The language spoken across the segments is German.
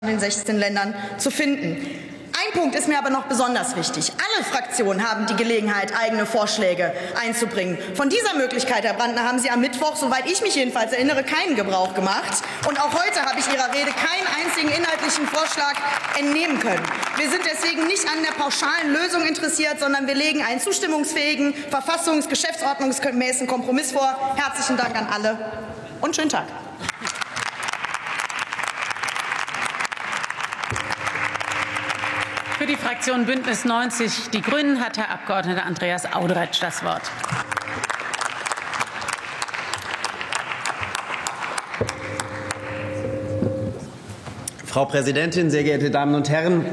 in den 16 Ländern zu finden. Ein Punkt ist mir aber noch besonders wichtig. Alle Fraktionen haben die Gelegenheit, eigene Vorschläge einzubringen. Von dieser Möglichkeit, Herr Brandner, haben Sie am Mittwoch, soweit ich mich jedenfalls erinnere, keinen Gebrauch gemacht. Und auch heute habe ich Ihrer Rede keinen einzigen inhaltlichen Vorschlag entnehmen können. Wir sind deswegen nicht an der pauschalen Lösung interessiert, sondern wir legen einen zustimmungsfähigen, verfassungs- und geschäftsordnungsgemäßen Kompromiss vor. Herzlichen Dank an alle und schönen Tag. Für die Fraktion Bündnis 90 Die Grünen hat Herr Abg. Andreas Auderetsch das Wort. Frau Präsidentin, sehr geehrte Damen und Herren!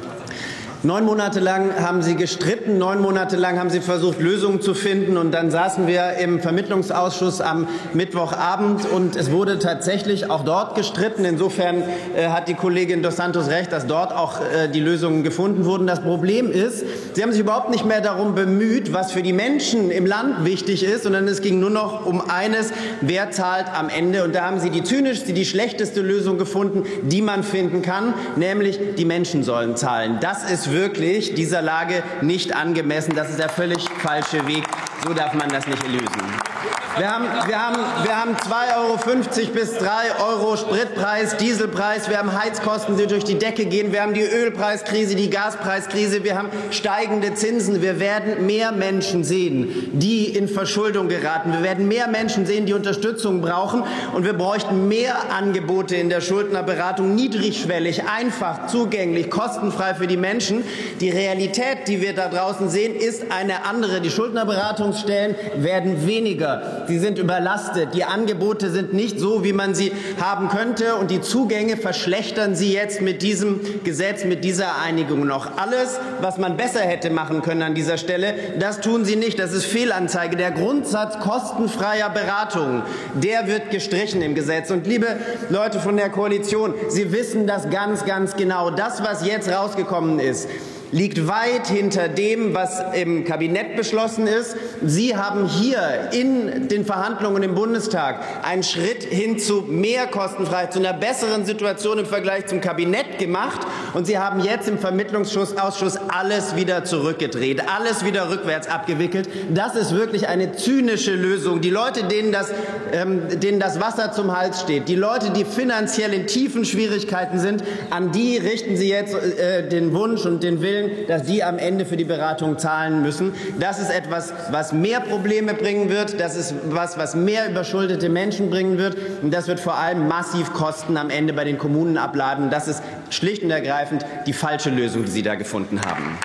9 Monate lang haben Sie gestritten, 9 Monate lang haben Sie versucht, Lösungen zu finden. Und dann saßen wir im Vermittlungsausschuss am Mittwochabend, und es wurde tatsächlich auch dort gestritten. Insofern hat die Kollegin dos Santos recht, dass dort auch die Lösungen gefunden wurden. Das Problem ist, Sie haben sich überhaupt nicht mehr darum bemüht, was für die Menschen im Land wichtig ist, sondern es ging nur noch um eines: Wer zahlt am Ende? Und da haben Sie die zynischste, die schlechteste Lösung gefunden, die man finden kann, nämlich die Menschen sollen zahlen. Das ist wirklich dieser Lage nicht angemessen. Das ist der völlig falsche Weg. So darf man das nicht lösen. Wir haben 2,50 € bis 3 € Spritpreis, Dieselpreis. Wir haben Heizkosten, die durch die Decke gehen. Wir haben die Ölpreiskrise, die Gaspreiskrise. Wir haben steigende Zinsen. Wir werden mehr Menschen sehen, die in Verschuldung geraten. Wir werden mehr Menschen sehen, die Unterstützung brauchen. Und wir bräuchten mehr Angebote in der Schuldnerberatung, niedrigschwellig, einfach, zugänglich, kostenfrei für die Menschen. Die Realität, die wir da draußen sehen, ist eine andere. Die Schuldnerberatungsstellen werden weniger. Sie sind überlastet. Die Angebote sind nicht so, wie man sie haben könnte. Und die Zugänge verschlechtern Sie jetzt mit diesem Gesetz, mit dieser Einigung noch. Alles, was man besser hätte machen können an dieser Stelle, das tun Sie nicht. Das ist Fehlanzeige. Der Grundsatz kostenfreier Beratung, der wird gestrichen im Gesetz. Und liebe Leute von der Koalition, Sie wissen das ganz, ganz genau. Das, was jetzt rausgekommen ist, liegt weit hinter dem, was im Kabinett beschlossen ist. Sie haben hier in den Verhandlungen im Bundestag einen Schritt hin zu mehr Kostenfreiheit, zu einer besseren Situation im Vergleich zum Kabinett gemacht. Und Sie haben jetzt im Vermittlungsausschuss alles wieder zurückgedreht, alles wieder rückwärts abgewickelt. Das ist wirklich eine zynische Lösung. Die Leute, denen das Wasser zum Hals steht, die Leute, die finanziell in tiefen Schwierigkeiten sind, an die richten Sie jetzt den Wunsch und den Willen, dass die am Ende für die Beratung zahlen müssen. Das ist etwas, was mehr Probleme bringen wird. Das ist was mehr überschuldete Menschen bringen wird. Und das wird vor allem massiv Kosten am Ende bei den Kommunen abladen. Das ist schlicht und ergreifend die falsche Lösung, die Sie da gefunden haben.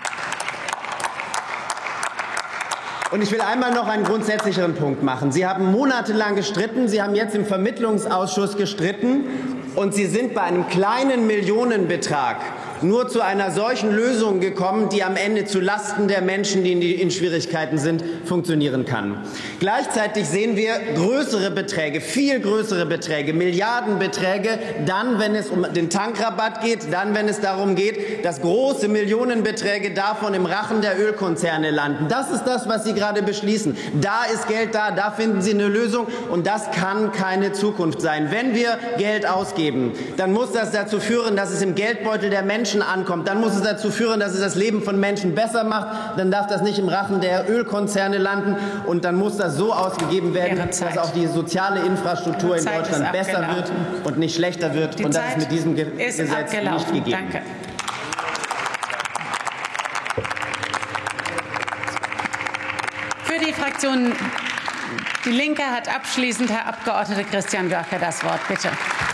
Und ich will einmal noch einen grundsätzlicheren Punkt machen. Sie haben monatelang gestritten. Sie haben jetzt im Vermittlungsausschuss gestritten. Und Sie sind bei einem kleinen Millionenbetrag nur zu einer solchen Lösung gekommen, die am Ende zu Lasten der Menschen, die in Schwierigkeiten sind, funktionieren kann. Gleichzeitig sehen wir größere Beträge, viel größere Beträge, Milliardenbeträge, dann, wenn es um den Tankrabatt geht, dann, wenn es darum geht, dass große Millionenbeträge davon im Rachen der Ölkonzerne landen. Das ist das, was Sie gerade beschließen. Da ist Geld da, da finden Sie eine Lösung, und das kann keine Zukunft sein. Wenn wir Geld ausgeben, dann muss das dazu führen, dass es im Geldbeutel der Menschen ankommt. Dann muss es dazu führen, dass es das Leben von Menschen besser macht. Dann darf das nicht im Rachen der Ölkonzerne landen. Und dann muss das so ausgegeben werden, dass auch die soziale Infrastruktur in Deutschland besser wird und nicht schlechter wird. Und das ist mit diesem Gesetz nicht gegeben. Danke. Für die Fraktion Die Linke hat abschließend Herr Abg. Christian Görke das Wort. Bitte.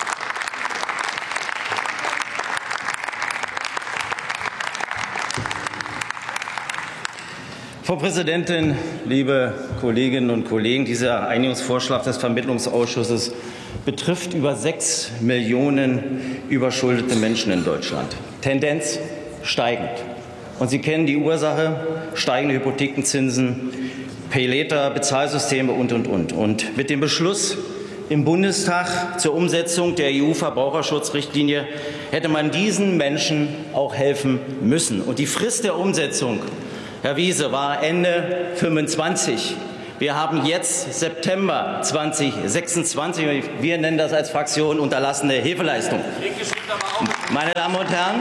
Frau Präsidentin, liebe Kolleginnen und Kollegen! Dieser Einigungsvorschlag des Vermittlungsausschusses betrifft über 6 Millionen überschuldete Menschen in Deutschland. Tendenz steigend. Und Sie kennen die Ursache: steigende Hypothekenzinsen, Pay-Later-Bezahlsysteme und. Und mit dem Beschluss im Bundestag zur Umsetzung der EU-Verbraucherschutzrichtlinie hätte man diesen Menschen auch helfen müssen. Und die Frist der Umsetzung, Herr Wiese, war Ende 25. Wir haben jetzt September 2026. Wir nennen das als Fraktion unterlassene Hilfeleistung. Meine Damen und Herren,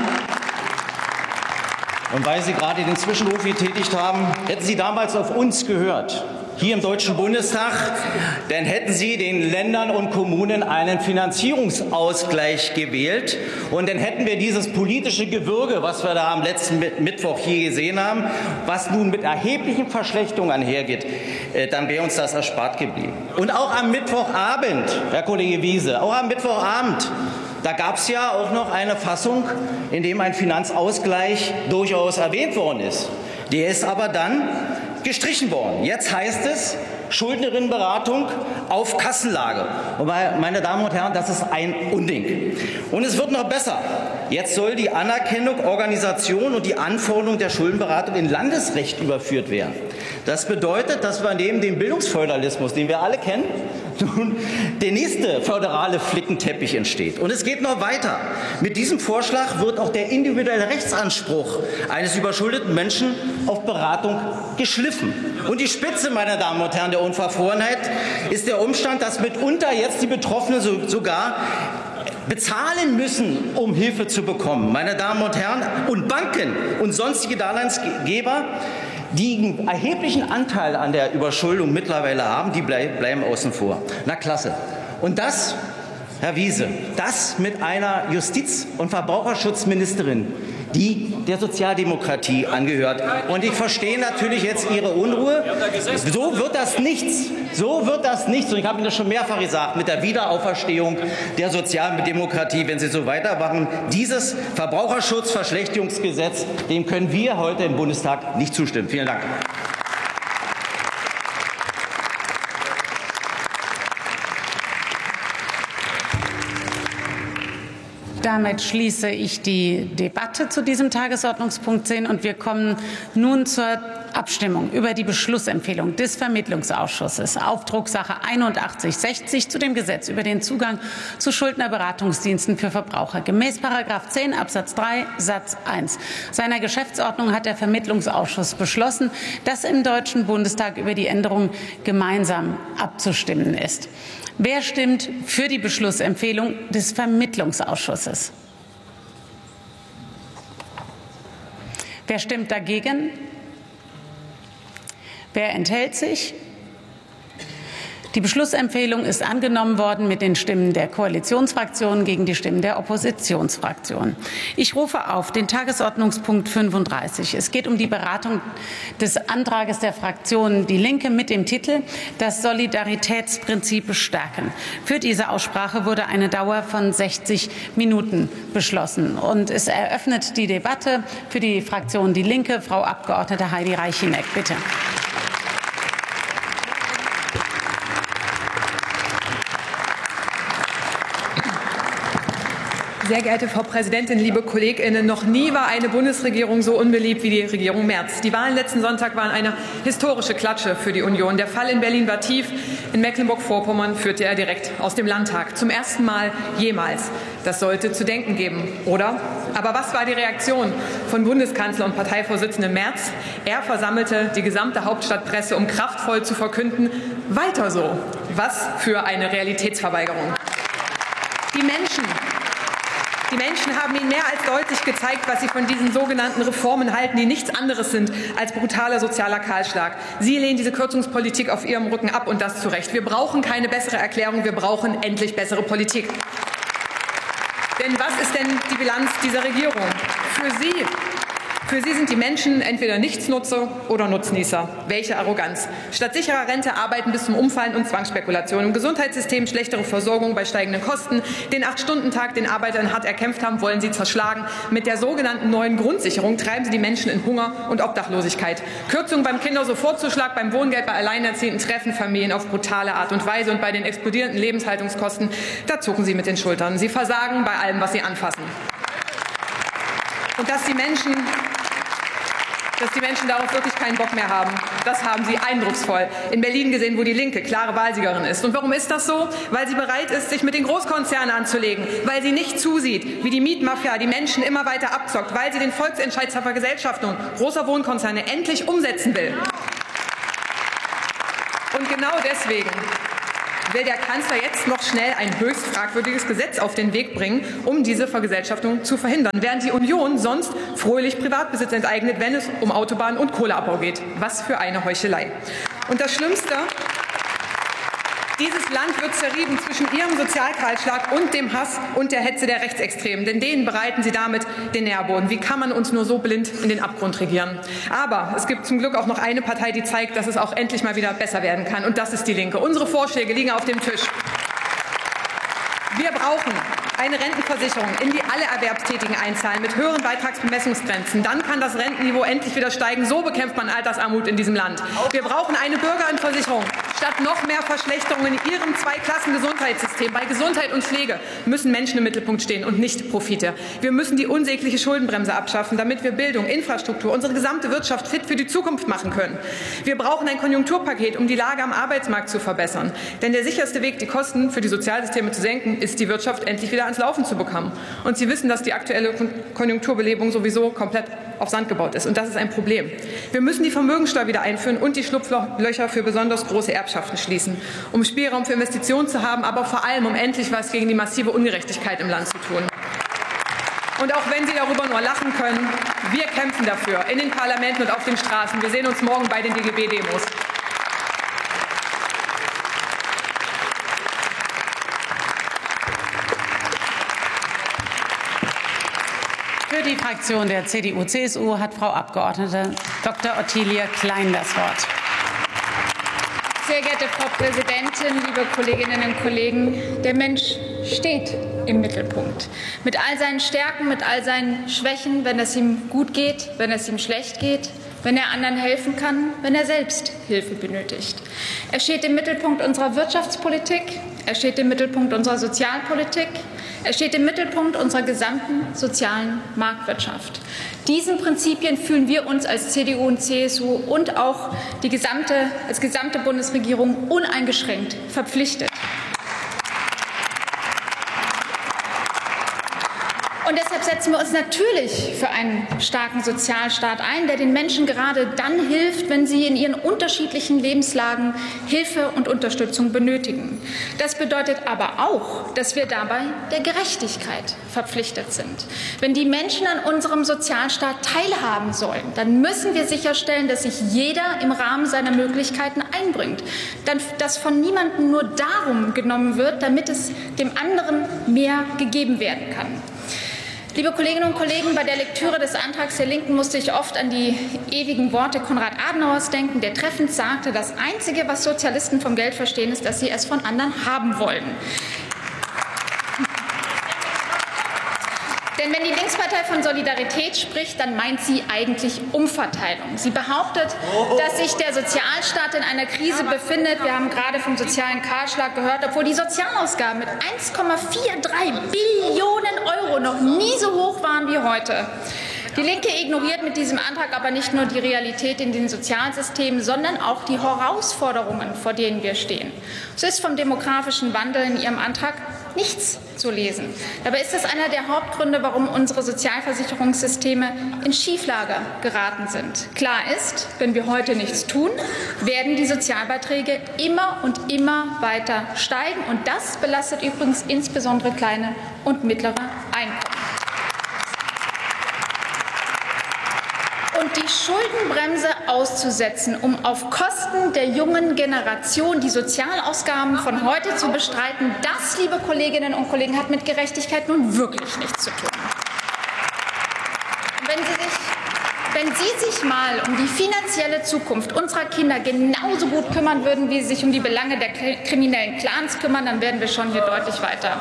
und weil Sie gerade den Zwischenruf getätigt haben, hätten Sie damals auf uns gehört, hier im Deutschen Bundestag, dann hätten Sie den Ländern und Kommunen einen Finanzierungsausgleich gewählt. Und dann hätten wir dieses politische Gewürge, was wir da am letzten Mittwoch hier gesehen haben, was nun mit erheblichen Verschlechterungen einhergeht, dann wäre uns das erspart geblieben. Und auch am Mittwochabend, Herr Kollege Wiese, auch am Mittwochabend, da gab es ja auch noch eine Fassung, in dem ein Finanzausgleich durchaus erwähnt worden ist. Der ist aber dann gestrichen worden. Jetzt heißt es Schuldnerinnenberatung auf Kassenlage. Und meine Damen und Herren, das ist ein Unding. Und es wird noch besser. Jetzt soll die Anerkennung, Organisation und die Anforderung der Schuldenberatung in Landesrecht überführt werden. Das bedeutet, dass wir neben dem Bildungsfeudalismus, den wir alle kennen, nun der nächste föderale Flickenteppich entsteht. Und es geht noch weiter. Mit diesem Vorschlag wird auch der individuelle Rechtsanspruch eines überschuldeten Menschen auf Beratung geschliffen. Und die Spitze, meine Damen und Herren, der Unverfrorenheit ist der Umstand, dass mitunter jetzt die Betroffenen sogar bezahlen müssen, um Hilfe zu bekommen. Meine Damen und Herren, und Banken und sonstige Darlehensgeber, die einen erheblichen Anteil an der Überschuldung mittlerweile haben, die bleiben außen vor. Na klasse. Und das, Herr Wiese, das mit einer Justiz- und Verbraucherschutzministerin, die der Sozialdemokratie angehört. Und ich verstehe natürlich jetzt Ihre Unruhe. So wird das nichts. So wird das nichts. Und ich habe Ihnen das schon mehrfach gesagt, mit der Wiederauferstehung der Sozialdemokratie, wenn Sie so weitermachen. Dieses Verbraucherschutzverschlechterungsgesetz, dem können wir heute im Bundestag nicht zustimmen. Vielen Dank. Damit schließe ich die Debatte zu diesem Tagesordnungspunkt 10 und wir kommen nun zur Abstimmung über die Beschlussempfehlung des Vermittlungsausschusses auf Drucksache 8160 zu dem Gesetz über den Zugang zu Schuldnerberatungsdiensten für Verbraucher. Gemäß § 10 Absatz 3 Satz 1 seiner Geschäftsordnung hat der Vermittlungsausschuss beschlossen, dass im Deutschen Bundestag über die Änderung gemeinsam abzustimmen ist. Wer stimmt für die Beschlussempfehlung des Vermittlungsausschusses? Wer stimmt dagegen? Wer enthält sich? Die Beschlussempfehlung ist angenommen worden mit den Stimmen der Koalitionsfraktionen gegen die Stimmen der Oppositionsfraktionen. Ich rufe auf den Tagesordnungspunkt 35. Es geht um die Beratung des Antrages der Fraktion Die Linke mit dem Titel Das Solidaritätsprinzip stärken. Für diese Aussprache wurde eine Dauer von 60 Minuten beschlossen. Und es eröffnet die Debatte für die Fraktion Die Linke Frau Abgeordnete Heidi Reichineck. Bitte. Sehr geehrte Frau Präsidentin, liebe KollegInnen, noch nie war eine Bundesregierung so unbeliebt wie die Regierung Merz. Die Wahlen letzten Sonntag waren eine historische Klatsche für die Union. Der Fall in Berlin war tief. In Mecklenburg-Vorpommern führte er direkt aus dem Landtag. Zum ersten Mal jemals. Das sollte zu denken geben, oder? Aber was war die Reaktion von Bundeskanzler und Parteivorsitzendem Merz? Er versammelte die gesamte Hauptstadtpresse, um kraftvoll zu verkünden, weiter so. Was für eine Realitätsverweigerung. Die Menschen haben Ihnen mehr als deutlich gezeigt, was Sie von diesen sogenannten Reformen halten, die nichts anderes sind als brutaler sozialer Kahlschlag. Sie lehnen diese Kürzungspolitik auf Ihrem Rücken ab und das zu Recht. Wir brauchen keine bessere Erklärung, wir brauchen endlich bessere Politik. Denn was ist denn die Bilanz dieser Regierung? Für Sie sind die Menschen entweder Nichtsnutzer oder Nutznießer. Welche Arroganz. Statt sicherer Rente arbeiten bis zum Umfallen und Zwangsspekulation. Im Gesundheitssystem schlechtere Versorgung bei steigenden Kosten. Den 8-Stunden-Tag, den Arbeiter hart erkämpft haben, wollen Sie zerschlagen. Mit der sogenannten neuen Grundsicherung treiben Sie die Menschen in Hunger und Obdachlosigkeit. Kürzungen beim Kindersofortzuschlag, beim Wohngeld bei Alleinerziehenden treffen Familien auf brutale Art und Weise. Und bei den explodierenden Lebenshaltungskosten, da zucken Sie mit den Schultern. Sie versagen bei allem, was Sie anfassen. Und dass die Menschen darauf wirklich keinen Bock mehr haben, das haben Sie eindrucksvoll in Berlin gesehen, wo die Linke klare Wahlsiegerin ist. Und warum ist das so? Weil sie bereit ist, sich mit den Großkonzernen anzulegen, weil sie nicht zusieht, wie die Mietmafia die Menschen immer weiter abzockt, weil sie den Volksentscheid zur Vergesellschaftung großer Wohnkonzerne endlich umsetzen will. Und genau deswegen will der Kanzler jetzt noch schnell ein höchst fragwürdiges Gesetz auf den Weg bringen, um diese Vergesellschaftung zu verhindern, während die Union sonst fröhlich Privatbesitz enteignet, wenn es um Autobahnen und Kohleabbau geht. Was für eine Heuchelei. Und das Schlimmste: Dieses Land wird zerrieben zwischen Ihrem Sozialkahlschlag und dem Hass und der Hetze der Rechtsextremen. Denn denen bereiten Sie damit den Nährboden. Wie kann man uns nur so blind in den Abgrund regieren? Aber es gibt zum Glück auch noch eine Partei, die zeigt, dass es auch endlich mal wieder besser werden kann. Und das ist die Linke. Unsere Vorschläge liegen auf dem Tisch. Wir brauchen eine Rentenversicherung, in die alle Erwerbstätigen einzahlen, mit höheren Beitragsbemessungsgrenzen. Dann kann das Rentenniveau endlich wieder steigen. So bekämpft man Altersarmut in diesem Land. Wir brauchen eine Bürgerinnenversicherung. Statt noch mehr Verschlechterungen in Ihrem Zweiklassen-Gesundheitssystem. Bei Gesundheit und Pflege müssen Menschen im Mittelpunkt stehen und nicht Profite. Wir müssen die unsägliche Schuldenbremse abschaffen, damit wir Bildung, Infrastruktur, unsere gesamte Wirtschaft fit für die Zukunft machen können. Wir brauchen ein Konjunkturpaket, um die Lage am Arbeitsmarkt zu verbessern. Denn der sicherste Weg, die Kosten für die Sozialsysteme zu senken, ist, die Wirtschaft endlich wieder ans Laufen zu bekommen. Und Sie wissen, dass die aktuelle Konjunkturbelebung sowieso komplett auf Sand gebaut ist. Und das ist ein Problem. Wir müssen die Vermögensteuer wieder einführen und die Schlupflöcher für besonders große Erbschaften schließen, um Spielraum für Investitionen zu haben, aber vor allem, um endlich was gegen die massive Ungerechtigkeit im Land zu tun. Und auch wenn Sie darüber nur lachen können, wir kämpfen dafür in den Parlamenten und auf den Straßen. Wir sehen uns morgen bei den DGB-Demos. Für die Fraktion der CDU-CSU hat Frau Abgeordnete Dr. Ottilie Klein das Wort. Sehr geehrte Frau Präsidentin, liebe Kolleginnen und Kollegen! Der Mensch steht im Mittelpunkt. Mit all seinen Stärken, mit all seinen Schwächen, wenn es ihm gut geht, wenn es ihm schlecht geht, wenn er anderen helfen kann, wenn er selbst Hilfe benötigt. Er steht im Mittelpunkt unserer Wirtschaftspolitik, er steht im Mittelpunkt unserer Sozialpolitik, er steht im Mittelpunkt unserer gesamten sozialen Marktwirtschaft. Diesen Prinzipien fühlen wir uns als CDU und CSU und auch als gesamte Bundesregierung uneingeschränkt verpflichtet. Und deshalb setzen wir uns natürlich für einen starken Sozialstaat ein, der den Menschen gerade dann hilft, wenn sie in ihren unterschiedlichen Lebenslagen Hilfe und Unterstützung benötigen. Das bedeutet aber auch, dass wir dabei der Gerechtigkeit verpflichtet sind. Wenn die Menschen an unserem Sozialstaat teilhaben sollen, dann müssen wir sicherstellen, dass sich jeder im Rahmen seiner Möglichkeiten einbringt. Dass von niemandem nur darum genommen wird, damit es dem anderen mehr gegeben werden kann. Liebe Kolleginnen und Kollegen, bei der Lektüre des Antrags der Linken musste ich oft an die ewigen Worte Konrad Adenauers denken, der treffend sagte, das Einzige, was Sozialisten vom Geld verstehen, ist, dass sie es von anderen haben wollen. Denn wenn die Linkspartei von Solidarität spricht, dann meint sie eigentlich Umverteilung. Sie behauptet, dass sich der Sozialstaat in einer Krise befindet. Wir haben gerade vom sozialen Kahlschlag gehört, obwohl die Sozialausgaben mit 1,43 Billionen Euro noch nie so hoch waren wie heute. Die Linke ignoriert mit diesem Antrag aber nicht nur die Realität in den Sozialsystemen, sondern auch die Herausforderungen, vor denen wir stehen. Es ist vom demografischen Wandel in Ihrem Antrag nichts zu lesen. Dabei ist es einer der Hauptgründe, warum unsere Sozialversicherungssysteme in Schieflage geraten sind. Klar ist, wenn wir heute nichts tun, werden die Sozialbeiträge immer und immer weiter steigen. Und das belastet übrigens insbesondere kleine und mittlere Einkommen. Und die Schuldenbremse auszusetzen, um auf Kosten der jungen Generation die Sozialausgaben von heute zu bestreiten, das, liebe Kolleginnen und Kollegen, hat mit Gerechtigkeit nun wirklich nichts zu tun. Und wenn Sie sich mal um die finanzielle Zukunft unserer Kinder genauso gut kümmern würden, wie Sie sich um die Belange der kriminellen Clans kümmern, dann wären wir schon hier deutlich weiter.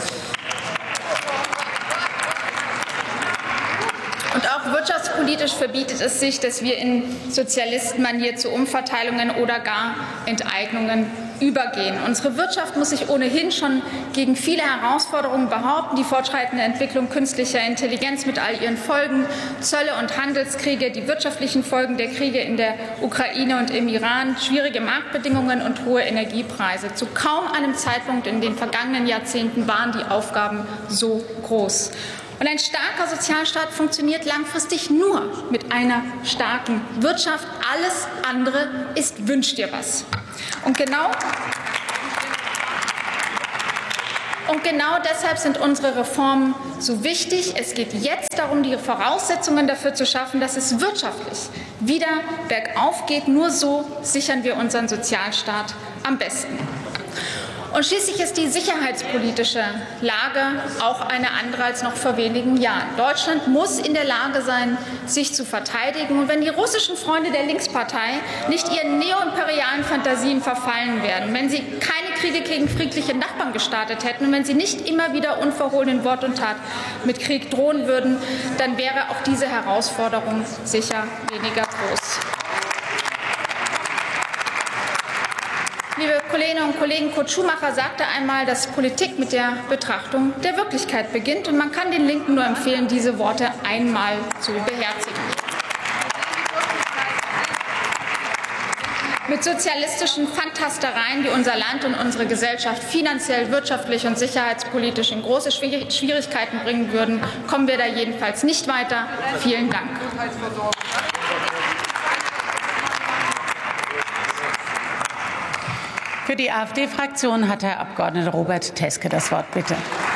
Und auch wirtschaftspolitisch verbietet es sich, dass wir in Sozialistenmanier zu Umverteilungen oder gar Enteignungen übergehen. Unsere Wirtschaft muss sich ohnehin schon gegen viele Herausforderungen behaupten. Die fortschreitende Entwicklung künstlicher Intelligenz mit all ihren Folgen, Zölle und Handelskriege, die wirtschaftlichen Folgen der Kriege in der Ukraine und im Iran, schwierige Marktbedingungen und hohe Energiepreise. Zu kaum einem Zeitpunkt in den vergangenen Jahrzehnten waren die Aufgaben so groß. Und ein starker Sozialstaat funktioniert langfristig nur mit einer starken Wirtschaft. Alles andere ist Wünsch dir was. Und genau Und genau deshalb sind unsere Reformen so wichtig. Es geht jetzt darum, die Voraussetzungen dafür zu schaffen, dass es wirtschaftlich wieder bergauf geht. Nur so sichern wir unseren Sozialstaat am besten. Und schließlich ist die sicherheitspolitische Lage auch eine andere als noch vor wenigen Jahren. Deutschland muss in der Lage sein, sich zu verteidigen. Und wenn die russischen Freunde der Linkspartei nicht ihren neoimperialen Fantasien verfallen werden, wenn sie keine Kriege gegen friedliche Nachbarn gestartet hätten und wenn sie nicht immer wieder unverhohlen in Wort und Tat mit Krieg drohen würden, dann wäre auch diese Herausforderung sicher weniger groß. Liebe Kolleginnen und Kollegen, Kurt Schumacher sagte einmal, dass Politik mit der Betrachtung der Wirklichkeit beginnt. Und man kann den Linken nur empfehlen, diese Worte einmal zu beherzigen. Mit sozialistischen Fantastereien, die unser Land und unsere Gesellschaft finanziell, wirtschaftlich und sicherheitspolitisch in große Schwierigkeiten bringen würden, kommen wir da jedenfalls nicht weiter. Vielen Dank. Für die AfD-Fraktion hat Herr Abgeordneter Robert Teske das Wort. Bitte.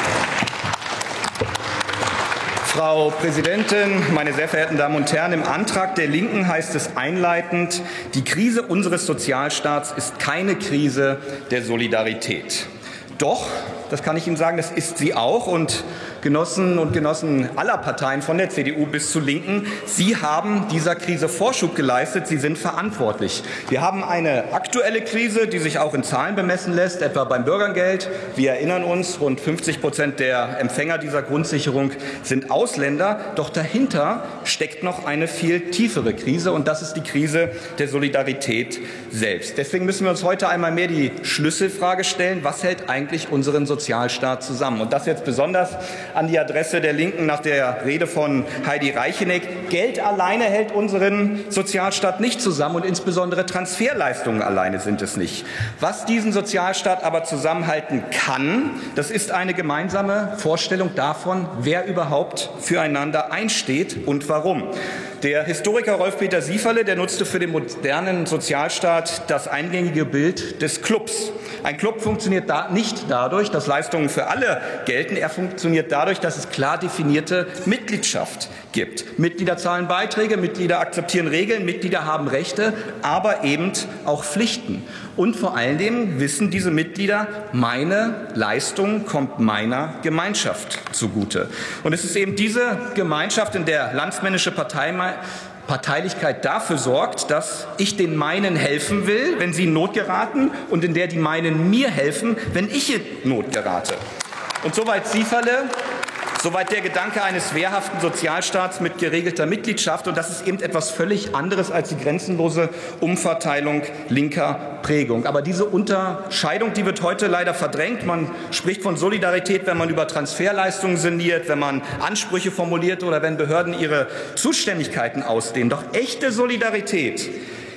Frau Präsidentin, meine sehr verehrten Damen und Herren! Im Antrag der Linken heißt es einleitend, die Krise unseres Sozialstaats ist keine Krise der Solidarität. Doch, das kann ich Ihnen sagen, das ist sie auch. Und Genossinnen und Genossen aller Parteien von der CDU bis zur Linken, Sie haben dieser Krise Vorschub geleistet. Sie sind verantwortlich. Wir haben eine aktuelle Krise, die sich auch in Zahlen bemessen lässt, etwa beim Bürgergeld. Wir erinnern uns, rund 50% der Empfänger dieser Grundsicherung sind Ausländer. Doch dahinter steckt noch eine viel tiefere Krise, und das ist die Krise der Solidarität selbst. Deswegen müssen wir uns heute einmal mehr die Schlüsselfrage stellen: Was hält eigentlich unseren Sozialstaat zusammen? Und das jetzt besonders an die Adresse der Linken nach der Rede von Heidi Reicheneck. Geld alleine hält unseren Sozialstaat nicht zusammen, und insbesondere Transferleistungen alleine sind es nicht. Was diesen Sozialstaat aber zusammenhalten kann, das ist eine gemeinsame Vorstellung davon, wer überhaupt füreinander einsteht und warum. Der Historiker Rolf-Peter Sieferle, der nutzte für den modernen Sozialstaat das eingängige Bild des Clubs. Ein Club funktioniert nicht dadurch, dass Leistungen für alle gelten. Er funktioniert dadurch, dass es klar definierte Mitgliedschaft gibt. Mitglieder zahlen Beiträge, Mitglieder akzeptieren Regeln, Mitglieder haben Rechte, aber eben auch Pflichten. Und vor allen Dingen wissen diese Mitglieder, meine Leistung kommt meiner Gemeinschaft zugute. Und es ist eben diese Gemeinschaft, in der landsmännische Parteilichkeit dafür sorgt, dass ich den meinen helfen will, wenn sie in Not geraten, und in der die meinen mir helfen, wenn ich in Not gerate. Und soweit Sieferle, soweit der Gedanke eines wehrhaften Sozialstaats mit geregelter Mitgliedschaft. Und das ist eben etwas völlig anderes als die grenzenlose Umverteilung linker Prägung. Aber diese Unterscheidung, die wird heute leider verdrängt. Man spricht von Solidarität, wenn man über Transferleistungen sinniert, wenn man Ansprüche formuliert oder wenn Behörden ihre Zuständigkeiten ausdehnen. Doch echte Solidarität,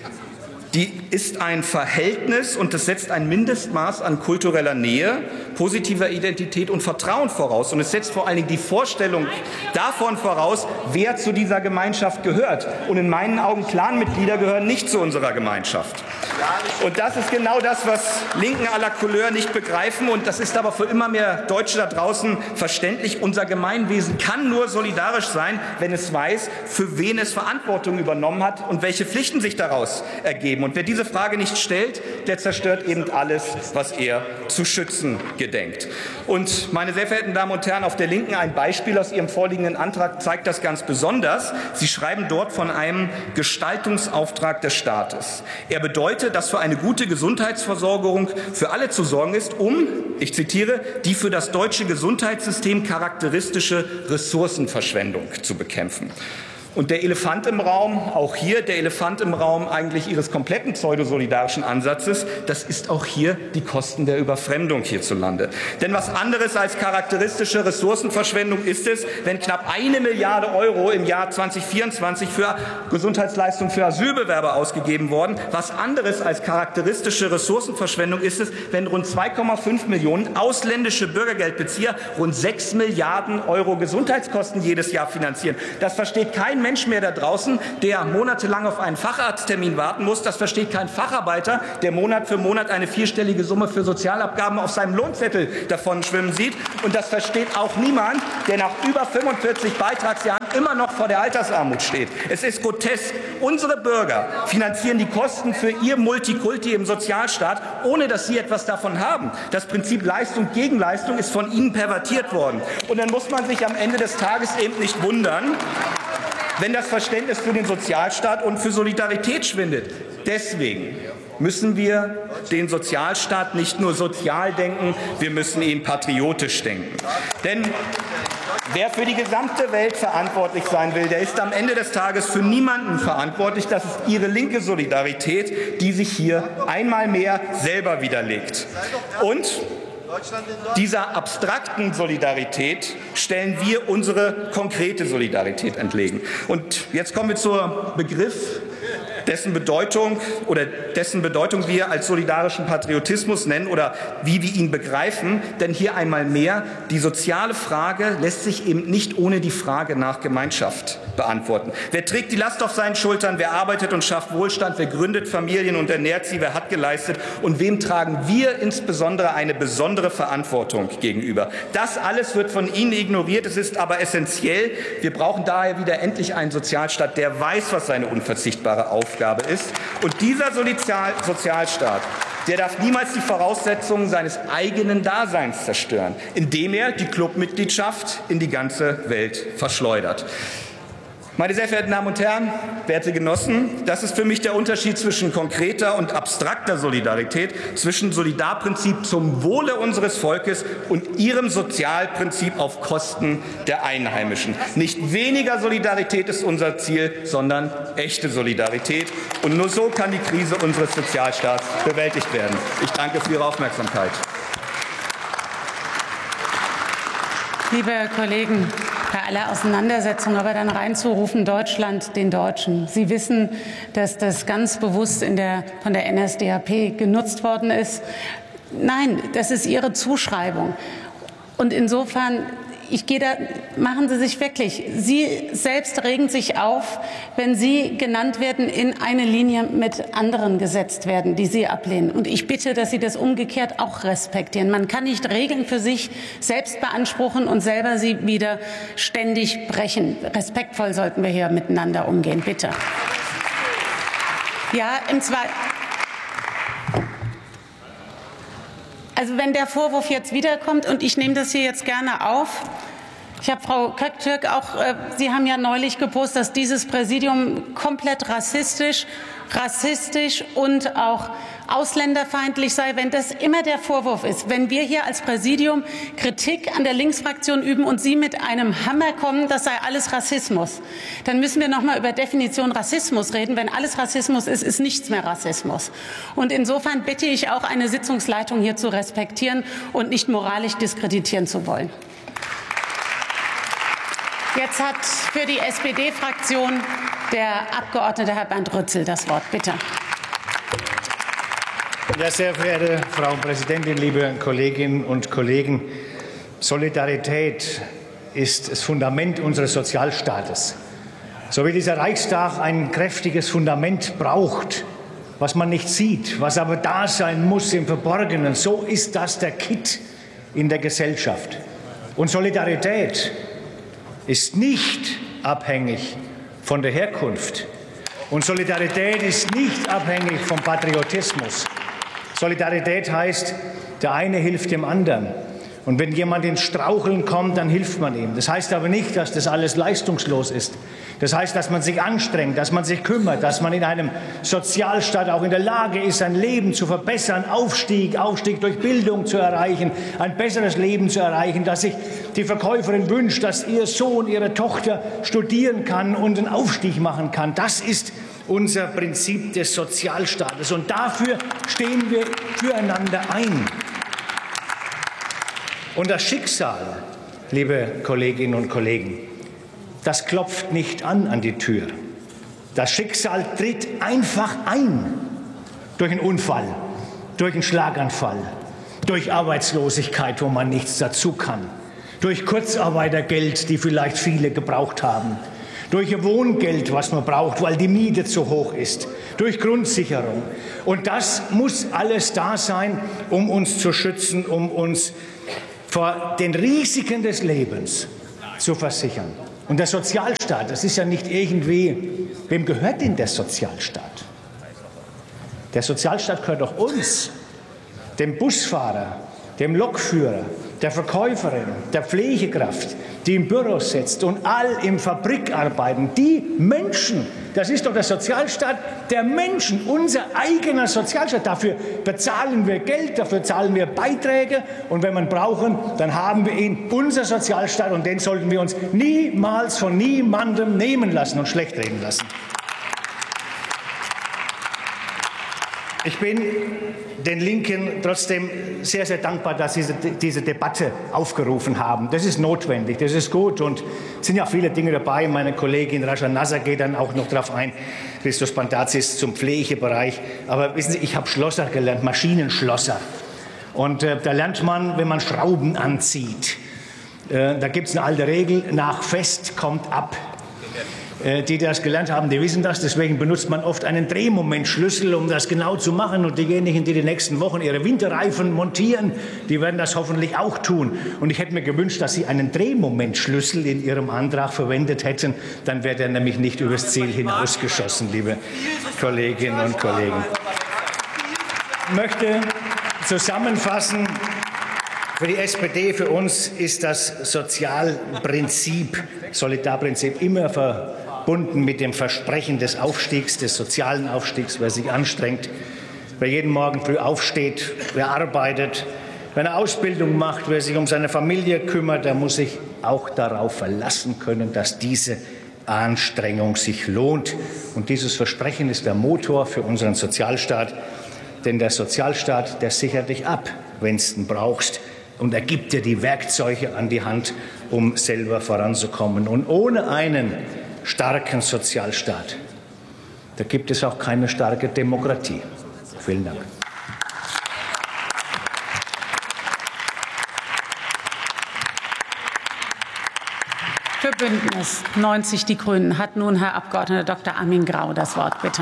die ist ein Verhältnis, und es setzt ein Mindestmaß an kultureller Nähe, positiver Identität und Vertrauen voraus. Und es setzt vor allen Dingen die Vorstellung davon voraus, wer zu dieser Gemeinschaft gehört. Und in meinen Augen Clanmitglieder gehören nicht zu unserer Gemeinschaft. Und das ist genau das, was Linken à la Couleur nicht begreifen. Und das ist aber für immer mehr Deutsche da draußen verständlich. Unser Gemeinwesen kann nur solidarisch sein, wenn es weiß, für wen es Verantwortung übernommen hat und welche Pflichten sich daraus ergeben. Und wer diese Frage nicht stellt, der zerstört eben alles, was er zu schützen gedenkt. Und, meine sehr verehrten Damen und Herren, auf der Linken ein Beispiel aus Ihrem vorliegenden Antrag zeigt das ganz besonders. Sie schreiben dort von einem Gestaltungsauftrag des Staates. Er bedeutet, dass für eine gute Gesundheitsversorgung für alle zu sorgen ist, um, ich zitiere, die für das deutsche Gesundheitssystem charakteristische Ressourcenverschwendung zu bekämpfen. Und der Elefant im Raum, auch hier der Elefant im Raum eigentlich Ihres kompletten pseudosolidarischen Ansatzes, das ist auch hier die Kosten der Überfremdung hierzulande. Denn was anderes als charakteristische Ressourcenverschwendung ist es, wenn knapp 1 Milliarde Euro im Jahr 2024 für Gesundheitsleistungen für Asylbewerber ausgegeben wurden. Was anderes als charakteristische Ressourcenverschwendung ist es, wenn rund 2,5 Millionen ausländische Bürgergeldbezieher rund 6 Milliarden Euro Gesundheitskosten jedes Jahr finanzieren. Das versteht kein Mensch Mensch mehr da draußen, der monatelang auf einen Facharzttermin warten muss. Das versteht kein Facharbeiter, der Monat für Monat eine vierstellige Summe für Sozialabgaben auf seinem Lohnzettel davon schwimmen sieht. Und das versteht auch niemand, der nach über 45 Beitragsjahren immer noch vor der Altersarmut steht. Es ist grotesk. Unsere Bürger finanzieren die Kosten für ihr Multikulti im Sozialstaat, ohne dass sie etwas davon haben. Das Prinzip Leistung gegen Leistung ist von ihnen pervertiert worden. Und dann muss man sich am Ende des Tages eben nicht wundern, wenn das Verständnis für den Sozialstaat und für Solidarität schwindet. Deswegen müssen wir den Sozialstaat nicht nur sozial denken, wir müssen ihn patriotisch denken. Denn wer für die gesamte Welt verantwortlich sein will, der ist am Ende des Tages für niemanden verantwortlich. Das ist Ihre linke Solidarität, die sich hier einmal mehr selber widerlegt. Und dieser abstrakten Solidarität stellen wir unsere konkrete Solidarität entgegen. Und jetzt kommen wir zum Begriff, dessen Bedeutung wir als solidarischen Patriotismus nennen oder wie wir ihn begreifen. Denn hier einmal mehr, die soziale Frage lässt sich eben nicht ohne die Frage nach Gemeinschaft beantworten. Wer trägt die Last auf seinen Schultern? Wer arbeitet und schafft Wohlstand? Wer gründet Familien und ernährt sie? Wer hat geleistet? Und wem tragen wir insbesondere eine besondere Verantwortung gegenüber? Das alles wird von Ihnen ignoriert. Es ist aber essentiell. Wir brauchen daher wieder endlich einen Sozialstaat, der weiß, was seine unverzichtbare Aufgabe ist. Und dieser Sozialstaat, der darf niemals die Voraussetzungen seines eigenen Daseins zerstören, indem er die Clubmitgliedschaft in die ganze Welt verschleudert. Meine sehr verehrten Damen und Herren, werte Genossen, das ist für mich der Unterschied zwischen konkreter und abstrakter Solidarität, zwischen Solidarprinzip zum Wohle unseres Volkes und ihrem Sozialprinzip auf Kosten der Einheimischen. Nicht weniger Solidarität ist unser Ziel, sondern echte Solidarität. Und nur so kann die Krise unseres Sozialstaats bewältigt werden. Ich danke für Ihre Aufmerksamkeit. Liebe Kollegen, bei aller Auseinandersetzung aber dann reinzurufen, Deutschland den Deutschen. Sie wissen, dass das ganz bewusst von der NSDAP genutzt worden ist. Nein, das ist Ihre Zuschreibung. Und insofern, machen Sie sich wirklich. Sie selbst regen sich auf, wenn Sie genannt werden, in eine Linie mit anderen gesetzt werden, die Sie ablehnen. Und ich bitte, dass Sie das umgekehrt auch respektieren. Man kann nicht Regeln für sich selbst beanspruchen und selber sie wieder ständig brechen. Respektvoll sollten wir hier miteinander umgehen, bitte. Ja, Also wenn der Vorwurf jetzt wiederkommt, und ich nehme das hier jetzt gerne auf, ich habe Frau Köktürk Sie haben ja neulich gepostet, dass dieses Präsidium komplett rassistisch und auch ausländerfeindlich sei, wenn das immer der Vorwurf ist. Wenn wir hier als Präsidium Kritik an der Linksfraktion üben und Sie mit einem Hammer kommen, das sei alles Rassismus, dann müssen wir noch mal über Definition Rassismus reden. Wenn alles Rassismus ist, ist nichts mehr Rassismus. Und insofern bitte ich auch, eine Sitzungsleitung hier zu respektieren und nicht moralisch diskreditieren zu wollen. Jetzt hat für die SPD-Fraktion der Abgeordnete Herr Bernd Rützel das Wort. Bitte. Ja, sehr verehrte Frau Präsidentin, liebe Kolleginnen und Kollegen! Solidarität ist das Fundament unseres Sozialstaates. So wie dieser Reichstag ein kräftiges Fundament braucht, was man nicht sieht, was aber da sein muss im Verborgenen, so ist das der Kitt in der Gesellschaft. Und Solidarität ist nicht abhängig von der Herkunft. Und Solidarität ist nicht abhängig vom Patriotismus. Solidarität heißt, der eine hilft dem anderen. Und wenn jemand ins Straucheln kommt, dann hilft man ihm. Das heißt aber nicht, dass das alles leistungslos ist. Das heißt, dass man sich anstrengt, dass man sich kümmert, dass man in einem Sozialstaat auch in der Lage ist, sein Leben zu verbessern, Aufstieg durch Bildung zu erreichen, ein besseres Leben zu erreichen, dass sich die Verkäuferin wünscht, dass ihr Sohn, ihre Tochter studieren kann und einen Aufstieg machen kann. Das ist unser Prinzip des Sozialstaates. Und dafür stehen wir füreinander ein. Und das Schicksal, liebe Kolleginnen und Kollegen, das klopft nicht an die Tür. Das Schicksal tritt einfach ein. Durch einen Unfall, durch einen Schlaganfall, durch Arbeitslosigkeit, wo man nichts dazu kann, durch Kurzarbeitergeld, die vielleicht viele gebraucht haben, durch Wohngeld, was man braucht, weil die Miete zu hoch ist, durch Grundsicherung. Und das muss alles da sein, um uns zu schützen, um uns vor den Risiken des Lebens zu versichern. Und der Sozialstaat, das ist ja nicht irgendwie, wem gehört denn der Sozialstaat? Der Sozialstaat gehört doch uns, dem Busfahrer, dem Lokführer, der Verkäuferin, der Pflegekraft, die im Büro sitzt und all im Fabrik arbeiten. Die Menschen, das ist doch der Sozialstaat der Menschen, unser eigener Sozialstaat. Dafür bezahlen wir Geld, dafür zahlen wir Beiträge und wenn wir ihn brauchen, dann haben wir ihn, unser Sozialstaat, und den sollten wir uns niemals von niemandem nehmen lassen und schlecht reden lassen. Ich bin den Linken trotzdem sehr, sehr dankbar, dass sie diese Debatte aufgerufen haben. Das ist notwendig, das ist gut und es sind ja viele Dinge dabei. Meine Kollegin Raja Nasser geht dann auch noch darauf ein, Christos Pantazis zum Pflegebereich. Aber wissen Sie, ich habe Schlosser gelernt, Maschinenschlosser. Und da lernt man, wenn man Schrauben anzieht. Da gibt es eine alte Regel, nach Fest kommt ab. Die das gelernt haben, die wissen das. Deswegen benutzt man oft einen Drehmomentschlüssel, um das genau zu machen. Und diejenigen, die nächsten Wochen ihre Winterreifen montieren, die werden das hoffentlich auch tun. Und ich hätte mir gewünscht, dass Sie einen Drehmomentschlüssel in Ihrem Antrag verwendet hätten. Dann wäre der nämlich nicht übers Ziel hinausgeschossen, liebe Kolleginnen und Kollegen. Ich möchte zusammenfassen, für die SPD, für uns ist das Sozialprinzip, Solidarprinzip immer verbunden mit dem Versprechen des Aufstiegs, des sozialen Aufstiegs, wer sich anstrengt, wer jeden Morgen früh aufsteht, wer arbeitet, wer eine Ausbildung macht, wer sich um seine Familie kümmert, der muss sich auch darauf verlassen können, dass diese Anstrengung sich lohnt. Und dieses Versprechen ist der Motor für unseren Sozialstaat, denn der Sozialstaat, der sichert dich ab, wenn du ihn brauchst. Und er gibt dir die Werkzeuge an die Hand, um selber voranzukommen. Und ohne einen starken Sozialstaat, da gibt es auch keine starke Demokratie. Vielen Dank. Für Bündnis 90 Die Grünen hat nun Herr Abgeordneter Dr. Armin Grau das Wort. Bitte.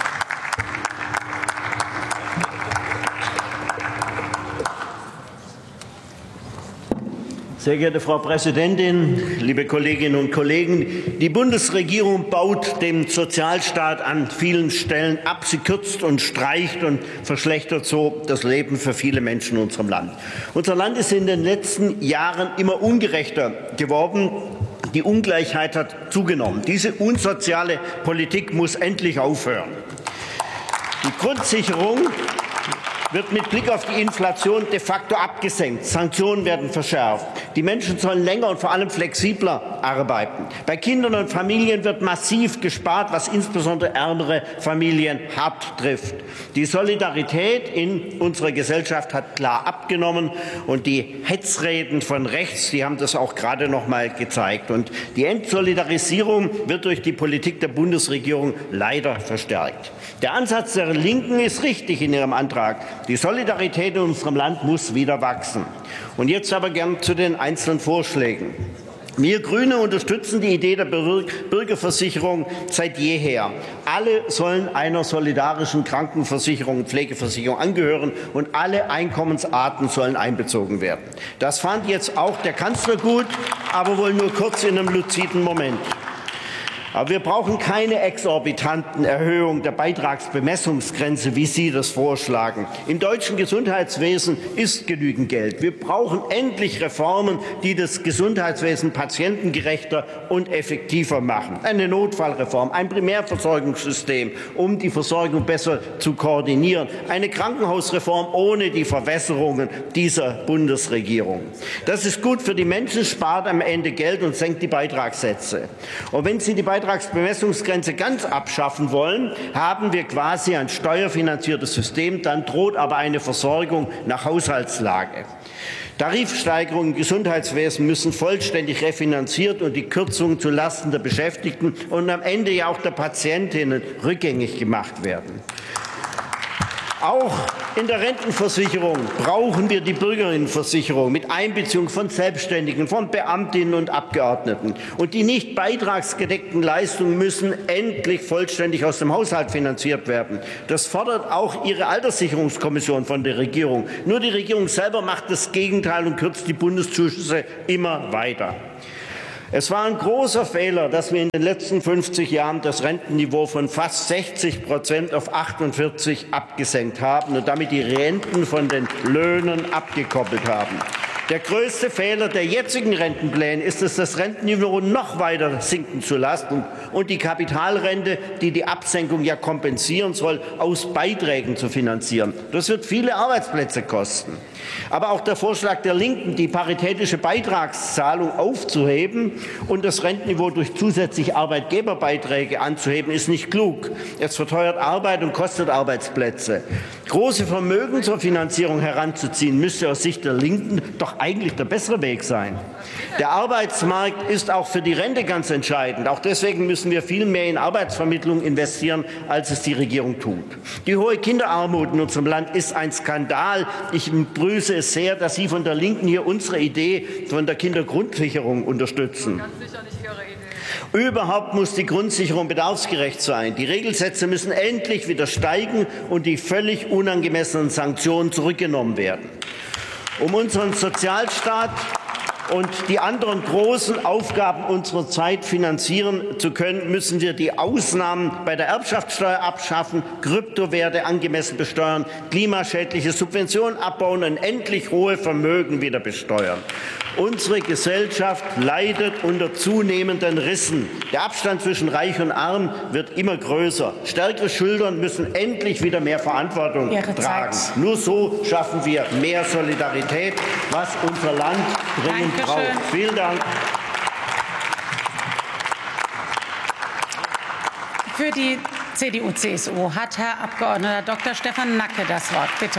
Sehr geehrte Frau Präsidentin, liebe Kolleginnen und Kollegen! Die Bundesregierung baut den Sozialstaat an vielen Stellen ab. Sie kürzt und streicht und verschlechtert so das Leben für viele Menschen in unserem Land. Unser Land ist in den letzten Jahren immer ungerechter geworden. Die Ungleichheit hat zugenommen. Diese unsoziale Politik muss endlich aufhören. Die Grundsicherung wird mit Blick auf die Inflation de facto abgesenkt. Sanktionen werden verschärft. Die Menschen sollen länger und vor allem flexibler arbeiten. Bei Kindern und Familien wird massiv gespart, was insbesondere ärmere Familien hart trifft. Die Solidarität in unserer Gesellschaft hat klar abgenommen und die Hetzreden von rechts, die haben das auch gerade noch mal gezeigt. Und die Entsolidarisierung wird durch die Politik der Bundesregierung leider verstärkt. Der Ansatz der Linken ist richtig in ihrem Antrag. Die Solidarität in unserem Land muss wieder wachsen. Und jetzt aber gern zu den einzelnen Vorschlägen. Wir Grüne unterstützen die Idee der Bürgerversicherung seit jeher. Alle sollen einer solidarischen Krankenversicherung und Pflegeversicherung angehören und alle Einkommensarten sollen einbezogen werden. Das fand jetzt auch der Kanzler gut, aber wohl nur kurz in einem luziden Moment. Aber wir brauchen keine exorbitanten Erhöhungen der Beitragsbemessungsgrenze, wie Sie das vorschlagen. Im deutschen Gesundheitswesen ist genügend Geld. Wir brauchen endlich Reformen, die das Gesundheitswesen patientengerechter und effektiver machen. Eine Notfallreform, ein Primärversorgungssystem, um die Versorgung besser zu koordinieren. Eine Krankenhausreform ohne die Verwässerungen dieser Bundesregierung. Das ist gut für die Menschen, spart am Ende Geld und senkt die Beitragssätze. Und wenn Sie die Beitragsbemessungsgrenze ganz abschaffen wollen, haben wir quasi ein steuerfinanziertes System. Dann droht aber eine Versorgung nach Haushaltslage. Tarifsteigerungen im Gesundheitswesen müssen vollständig refinanziert und die Kürzungen zulasten der Beschäftigten und am Ende ja auch der Patientinnen rückgängig gemacht werden. Auch in der Rentenversicherung brauchen wir die Bürgerinnenversicherung mit Einbeziehung von Selbstständigen, von Beamtinnen und Abgeordneten. Und die nicht beitragsgedeckten Leistungen müssen endlich vollständig aus dem Haushalt finanziert werden. Das fordert auch Ihre Alterssicherungskommission von der Regierung. Nur die Regierung selber macht das Gegenteil und kürzt die Bundeszuschüsse immer weiter. Es war ein großer Fehler, dass wir in den letzten 50 Jahren das Rentenniveau von fast 60% auf 48% abgesenkt haben und damit die Renten von den Löhnen abgekoppelt haben. Der größte Fehler der jetzigen Rentenpläne ist es, das Rentenniveau noch weiter sinken zu lassen und die Kapitalrente, die die Absenkung ja kompensieren soll, aus Beiträgen zu finanzieren. Das wird viele Arbeitsplätze kosten. Aber auch der Vorschlag der Linken, die paritätische Beitragszahlung aufzuheben und das Rentenniveau durch zusätzliche Arbeitgeberbeiträge anzuheben, ist nicht klug. Es verteuert Arbeit und kostet Arbeitsplätze. Große Vermögen zur Finanzierung heranzuziehen, müsste aus Sicht der Linken doch eigentlich der bessere Weg sein. Der Arbeitsmarkt ist auch für die Rente ganz entscheidend. Auch deswegen müssen wir viel mehr in Arbeitsvermittlung investieren, als es die Regierung tut. Die hohe Kinderarmut in unserem Land ist ein Skandal. Ich begrüße es sehr, dass Sie von der Linken hier unsere Idee von der Kindergrundsicherung unterstützen. Überhaupt muss die Grundsicherung bedarfsgerecht sein. Die Regelsätze müssen endlich wieder steigen und die völlig unangemessenen Sanktionen zurückgenommen werden. Um unseren Sozialstaat und die anderen großen Aufgaben unserer Zeit finanzieren zu können, müssen wir die Ausnahmen bei der Erbschaftssteuer abschaffen, Kryptowerte angemessen besteuern, klimaschädliche Subventionen abbauen und endlich hohe Vermögen wieder besteuern. Unsere Gesellschaft leidet unter zunehmenden Rissen. Der Abstand zwischen Reich und Arm wird immer größer. Stärkere Schultern müssen endlich wieder mehr Verantwortung tragen. Nur so schaffen wir mehr Solidarität, was unser Land dringend braucht. Vielen Dank. Für die CDU-CSU hat Herr Abg. Dr. Stefan Nacke das Wort. Bitte.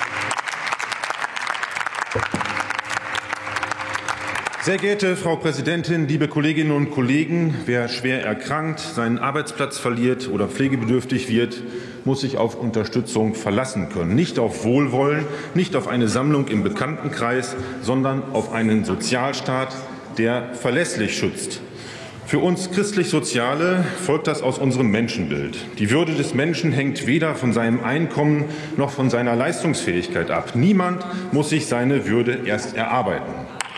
Sehr geehrte Frau Präsidentin, liebe Kolleginnen und Kollegen! Wer schwer erkrankt, seinen Arbeitsplatz verliert oder pflegebedürftig wird, muss sich auf Unterstützung verlassen können. Nicht auf Wohlwollen, nicht auf eine Sammlung im Bekanntenkreis, sondern auf einen Sozialstaat, der verlässlich schützt. Für uns Christlich-Soziale folgt das aus unserem Menschenbild. Die Würde des Menschen hängt weder von seinem Einkommen noch von seiner Leistungsfähigkeit ab. Niemand muss sich seine Würde erst erarbeiten.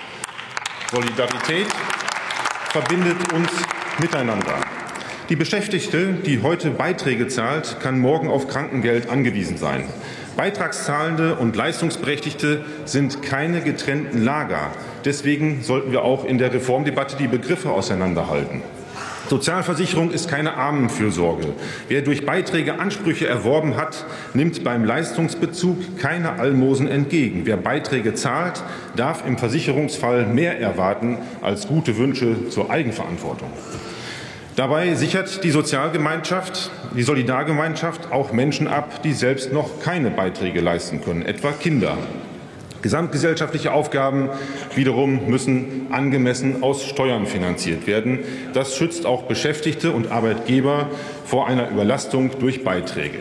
Solidarität verbindet uns miteinander. Die Beschäftigte, die heute Beiträge zahlt, kann morgen auf Krankengeld angewiesen sein. Beitragszahlende und Leistungsberechtigte sind keine getrennten Lager. Deswegen sollten wir auch in der Reformdebatte die Begriffe auseinanderhalten. Sozialversicherung ist keine Armenfürsorge. Wer durch Beiträge Ansprüche erworben hat, nimmt beim Leistungsbezug keine Almosen entgegen. Wer Beiträge zahlt, darf im Versicherungsfall mehr erwarten als gute Wünsche zur Eigenverantwortung. Dabei sichert die Sozialgemeinschaft, die Solidargemeinschaft auch Menschen ab, die selbst noch keine Beiträge leisten können, etwa Kinder. Gesamtgesellschaftliche Aufgaben wiederum müssen angemessen aus Steuern finanziert werden. Das schützt auch Beschäftigte und Arbeitgeber vor einer Überlastung durch Beiträge.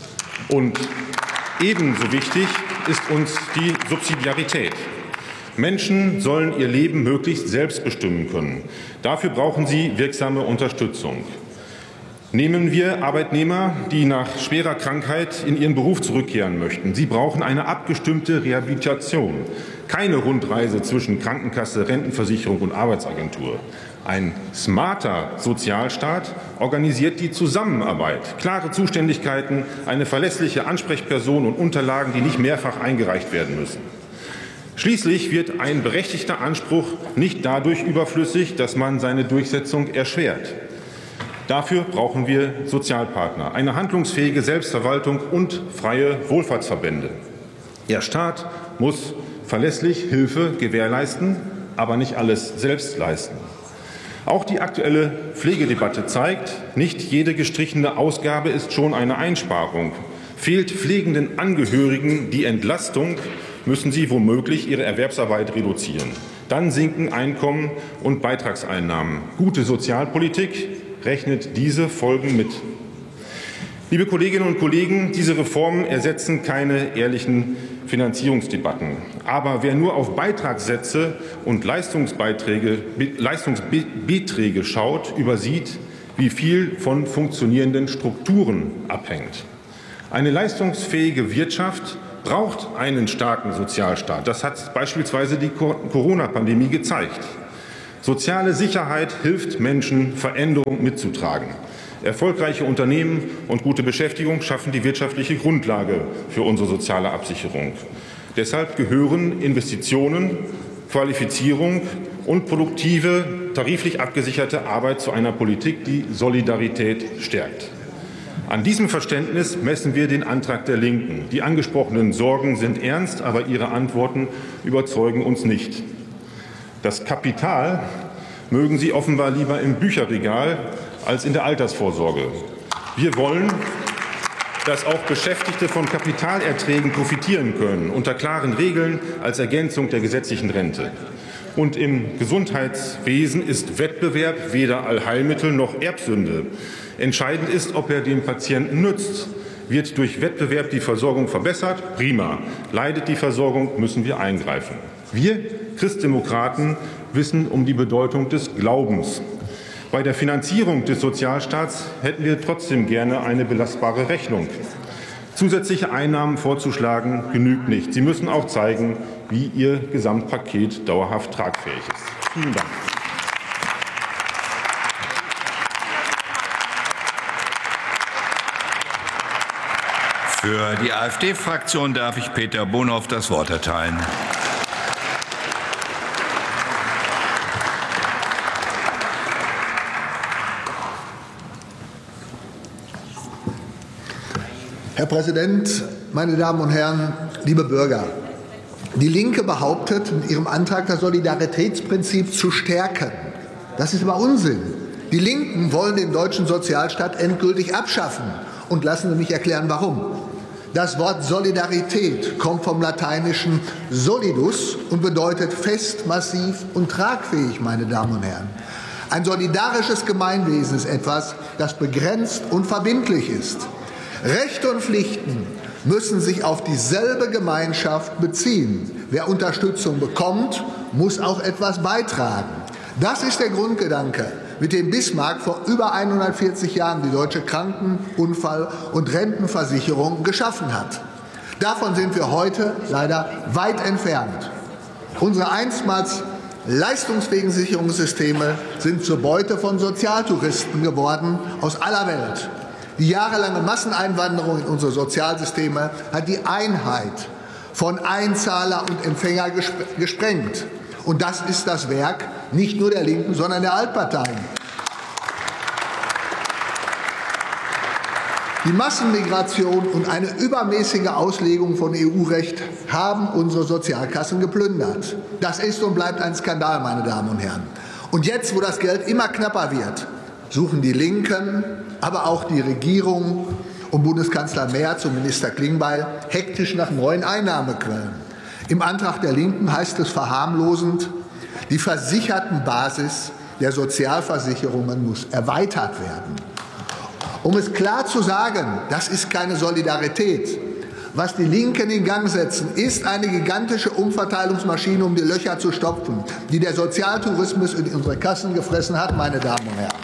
Und ebenso wichtig ist uns die Subsidiarität. Menschen sollen ihr Leben möglichst selbst bestimmen können. Dafür brauchen sie wirksame Unterstützung. Nehmen wir Arbeitnehmer, die nach schwerer Krankheit in ihren Beruf zurückkehren möchten. Sie brauchen eine abgestimmte Rehabilitation, keine Rundreise zwischen Krankenkasse, Rentenversicherung und Arbeitsagentur. Ein smarter Sozialstaat organisiert die Zusammenarbeit, klare Zuständigkeiten, eine verlässliche Ansprechperson und Unterlagen, die nicht mehrfach eingereicht werden müssen. Schließlich wird ein berechtigter Anspruch nicht dadurch überflüssig, dass man seine Durchsetzung erschwert. Dafür brauchen wir Sozialpartner, eine handlungsfähige Selbstverwaltung und freie Wohlfahrtsverbände. Der Staat muss verlässlich Hilfe gewährleisten, aber nicht alles selbst leisten. Auch die aktuelle Pflegedebatte zeigt, nicht jede gestrichene Ausgabe ist schon eine Einsparung. Fehlt pflegenden Angehörigen die Entlastung, müssen sie womöglich ihre Erwerbsarbeit reduzieren. Dann sinken Einkommen und Beitragseinnahmen. Gute Sozialpolitik rechnet diese Folgen mit. Liebe Kolleginnen und Kollegen, diese Reformen ersetzen keine ehrlichen Finanzierungsdebatten. Aber wer nur auf Beitragssätze und Leistungsbeträge schaut, übersieht, wie viel von funktionierenden Strukturen abhängt. Eine leistungsfähige Wirtschaft braucht einen starken Sozialstaat. Das hat beispielsweise die Corona-Pandemie gezeigt. Soziale Sicherheit hilft Menschen, Veränderung mitzutragen. Erfolgreiche Unternehmen und gute Beschäftigung schaffen die wirtschaftliche Grundlage für unsere soziale Absicherung. Deshalb gehören Investitionen, Qualifizierung und produktive, tariflich abgesicherte Arbeit zu einer Politik, die Solidarität stärkt. An diesem Verständnis messen wir den Antrag der Linken. Die angesprochenen Sorgen sind ernst, aber ihre Antworten überzeugen uns nicht. Das Kapital mögen Sie offenbar lieber im Bücherregal als in der Altersvorsorge. Wir wollen, dass auch Beschäftigte von Kapitalerträgen profitieren können, unter klaren Regeln als Ergänzung der gesetzlichen Rente. Und im Gesundheitswesen ist Wettbewerb weder Allheilmittel noch Erbsünde. Entscheidend ist, ob er dem Patienten nützt. Wird durch Wettbewerb die Versorgung verbessert? Prima. Leidet die Versorgung, müssen wir eingreifen. Wir Christdemokraten wissen um die Bedeutung des Glaubens. Bei der Finanzierung des Sozialstaats hätten wir trotzdem gerne eine belastbare Rechnung. Zusätzliche Einnahmen vorzuschlagen, genügt nicht. Sie müssen auch zeigen, wie Ihr Gesamtpaket dauerhaft tragfähig ist. Vielen Dank. Für die AfD-Fraktion darf ich Peter Bonhoff das Wort erteilen. Herr Präsident, meine Damen und Herren, liebe Bürger! Die Linke behauptet, mit ihrem Antrag das Solidaritätsprinzip zu stärken. Das ist aber Unsinn. Die Linken wollen den deutschen Sozialstaat endgültig abschaffen. Und lassen Sie mich erklären, warum. Das Wort Solidarität kommt vom lateinischen solidus und bedeutet fest, massiv und tragfähig, meine Damen und Herren. Ein solidarisches Gemeinwesen ist etwas, das begrenzt und verbindlich ist. Rechte und Pflichten müssen sich auf dieselbe Gemeinschaft beziehen. Wer Unterstützung bekommt, muss auch etwas beitragen. Das ist der Grundgedanke, mit dem Bismarck vor über 140 Jahren die deutsche Kranken-, Unfall- und Rentenversicherung geschaffen hat. Davon sind wir heute leider weit entfernt. Unsere einstmals leistungsfähigen Sicherungssysteme sind zur Beute von Sozialtouristen geworden aus aller Welt. Die jahrelange Masseneinwanderung in unsere Sozialsysteme hat die Einheit von Einzahler und Empfänger gesprengt. Und das ist das Werk nicht nur der Linken, sondern der Altparteien. Die Massenmigration und eine übermäßige Auslegung von EU-Recht haben unsere Sozialkassen geplündert. Das ist und bleibt ein Skandal, meine Damen und Herren. Und jetzt, wo das Geld immer knapper wird, suchen die Linken, aber auch die Regierung um Bundeskanzler Merz und Minister Klingbeil hektisch nach neuen Einnahmequellen. Im Antrag der Linken heißt es verharmlosend, die Versichertenbasis der Sozialversicherungen muss erweitert werden. Um es klar zu sagen, das ist keine Solidarität. Was die Linken in Gang setzen, ist eine gigantische Umverteilungsmaschine, um die Löcher zu stopfen, die der Sozialtourismus in unsere Kassen gefressen hat, meine Damen und Herren.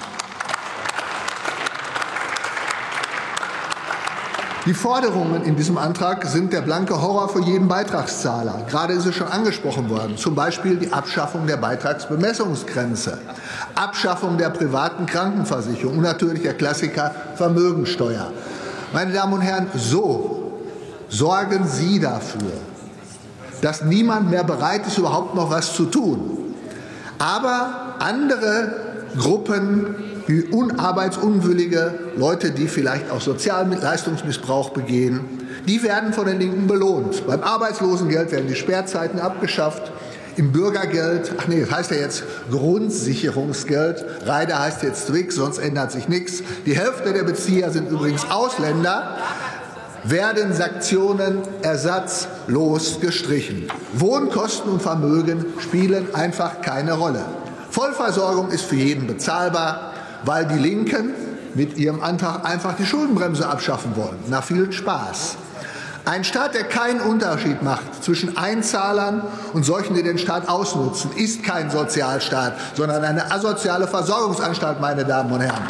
Die Forderungen in diesem Antrag sind der blanke Horror für jeden Beitragszahler. Gerade ist es schon angesprochen worden, zum Beispiel die Abschaffung der Beitragsbemessungsgrenze, Abschaffung der privaten Krankenversicherung und natürlich der Klassiker Vermögensteuer. Meine Damen und Herren, so sorgen Sie dafür, dass niemand mehr bereit ist, überhaupt noch was zu tun. Aber andere Gruppen, wie arbeitsunwillige Leute, die vielleicht auch Sozialleistungsmissbrauch begehen, die werden von den Linken belohnt. Beim Arbeitslosengeld werden die Sperrzeiten abgeschafft. Im Bürgergeld, das heißt ja jetzt Grundsicherungsgeld, Reiter heißt jetzt Twix, sonst ändert sich nichts. Die Hälfte der Bezieher sind übrigens Ausländer, werden Sanktionen ersatzlos gestrichen. Wohnkosten und Vermögen spielen einfach keine Rolle. Vollversorgung ist für jeden bezahlbar, weil die Linken mit ihrem Antrag einfach die Schuldenbremse abschaffen wollen. Na, viel Spaß. Ein Staat, der keinen Unterschied macht zwischen Einzahlern und solchen, die den Staat ausnutzen, ist kein Sozialstaat, sondern eine asoziale Versorgungsanstalt, meine Damen und Herren.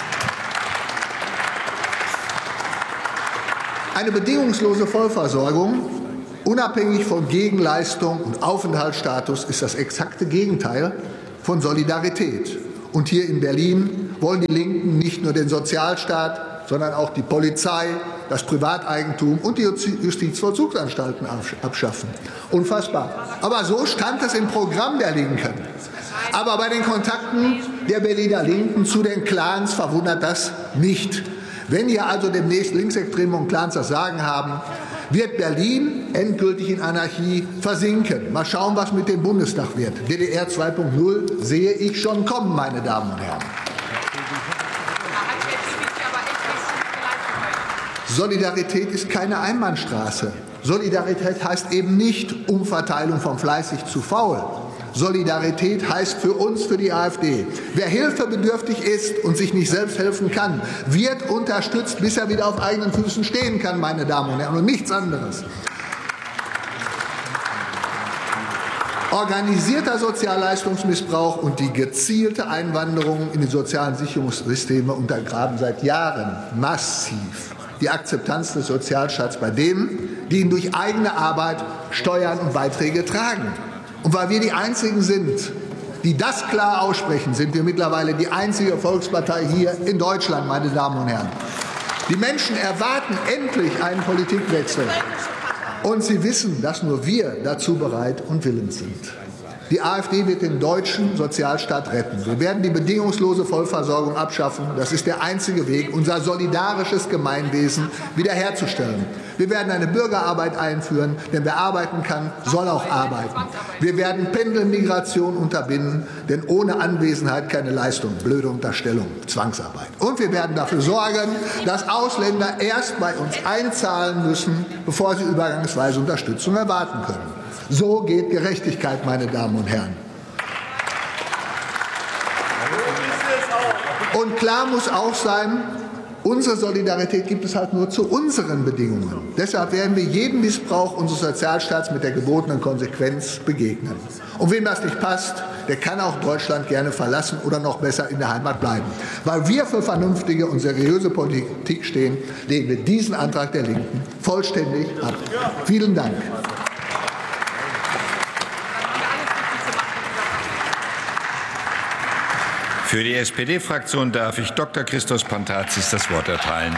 Eine bedingungslose Vollversorgung, unabhängig von Gegenleistung und Aufenthaltsstatus, ist das exakte Gegenteil von Solidarität. Und hier in Berlin wollen die Linken nicht nur den Sozialstaat, sondern auch die Polizei, das Privateigentum und die Justizvollzugsanstalten abschaffen. Unfassbar. Aber so stand es im Programm der Linken. Aber bei den Kontakten der Berliner Linken zu den Clans verwundert das nicht. Wenn hier also demnächst Linksextreme und Clans das Sagen haben, wird Berlin endgültig in Anarchie versinken. Mal schauen, was mit dem Bundestag wird. DDR 2.0 sehe ich schon kommen, meine Damen und Herren. Solidarität ist keine Einbahnstraße. Solidarität heißt eben nicht Umverteilung von fleißig zu faul. Solidarität heißt für uns, für die AfD, wer hilfebedürftig ist und sich nicht selbst helfen kann, wird unterstützt, bis er wieder auf eigenen Füßen stehen kann, meine Damen und Herren, und nichts anderes. Organisierter Sozialleistungsmissbrauch und die gezielte Einwanderung in die sozialen Sicherungssysteme untergraben seit Jahren massiv die Akzeptanz des Sozialstaats bei denen, die ihn durch eigene Arbeit, Steuern und Beiträge tragen. Und weil wir die Einzigen sind, die das klar aussprechen, sind wir mittlerweile die einzige Volkspartei hier in Deutschland, meine Damen und Herren. Die Menschen erwarten endlich einen Politikwechsel. Und sie wissen, dass nur wir dazu bereit und willens sind. Die AfD wird den deutschen Sozialstaat retten. Wir werden die bedingungslose Vollversorgung abschaffen. Das ist der einzige Weg, unser solidarisches Gemeinwesen wiederherzustellen. Wir werden eine Bürgerarbeit einführen, denn wer arbeiten kann, soll auch arbeiten. Wir werden Pendelmigration unterbinden, denn ohne Anwesenheit keine Leistung. Blöde Unterstellung, Zwangsarbeit. Und wir werden dafür sorgen, dass Ausländer erst bei uns einzahlen müssen, bevor sie übergangsweise Unterstützung erwarten können. So geht Gerechtigkeit, meine Damen und Herren. Und klar muss auch sein, unsere Solidarität gibt es halt nur zu unseren Bedingungen. Deshalb werden wir jedem Missbrauch unseres Sozialstaats mit der gebotenen Konsequenz begegnen. Und wem das nicht passt, der kann auch Deutschland gerne verlassen oder noch besser in der Heimat bleiben. Weil wir für vernünftige und seriöse Politik stehen, lehnen wir diesen Antrag der Linken vollständig ab. Vielen Dank. Für die SPD-Fraktion darf ich Dr. Christos Pantazis das Wort erteilen.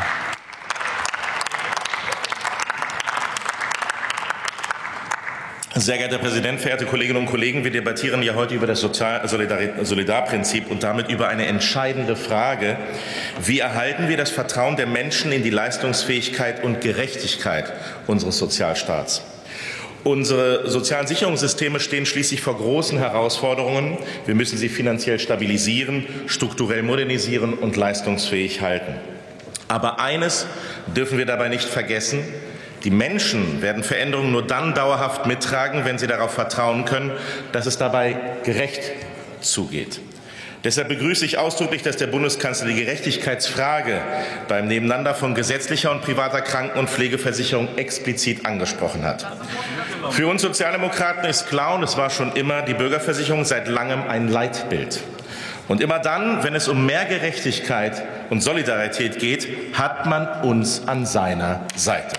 Sehr geehrter Herr Präsident, verehrte Kolleginnen und Kollegen! Wir debattieren ja heute über das Solidarprinzip und damit über eine entscheidende Frage. Wie erhalten wir das Vertrauen der Menschen in die Leistungsfähigkeit und Gerechtigkeit unseres Sozialstaats? Unsere sozialen Sicherungssysteme stehen schließlich vor großen Herausforderungen. Wir müssen sie finanziell stabilisieren, strukturell modernisieren und leistungsfähig halten. Aber eines dürfen wir dabei nicht vergessen: Die Menschen werden Veränderungen nur dann dauerhaft mittragen, wenn sie darauf vertrauen können, dass es dabei gerecht zugeht. Deshalb begrüße ich ausdrücklich, dass der Bundeskanzler die Gerechtigkeitsfrage beim Nebeneinander von gesetzlicher und privater Kranken- und Pflegeversicherung explizit angesprochen hat. Für uns Sozialdemokraten ist klar, und es war schon immer, die Bürgerversicherung seit langem ein Leitbild. Und immer dann, wenn es um mehr Gerechtigkeit und Solidarität geht, hat man uns an seiner Seite.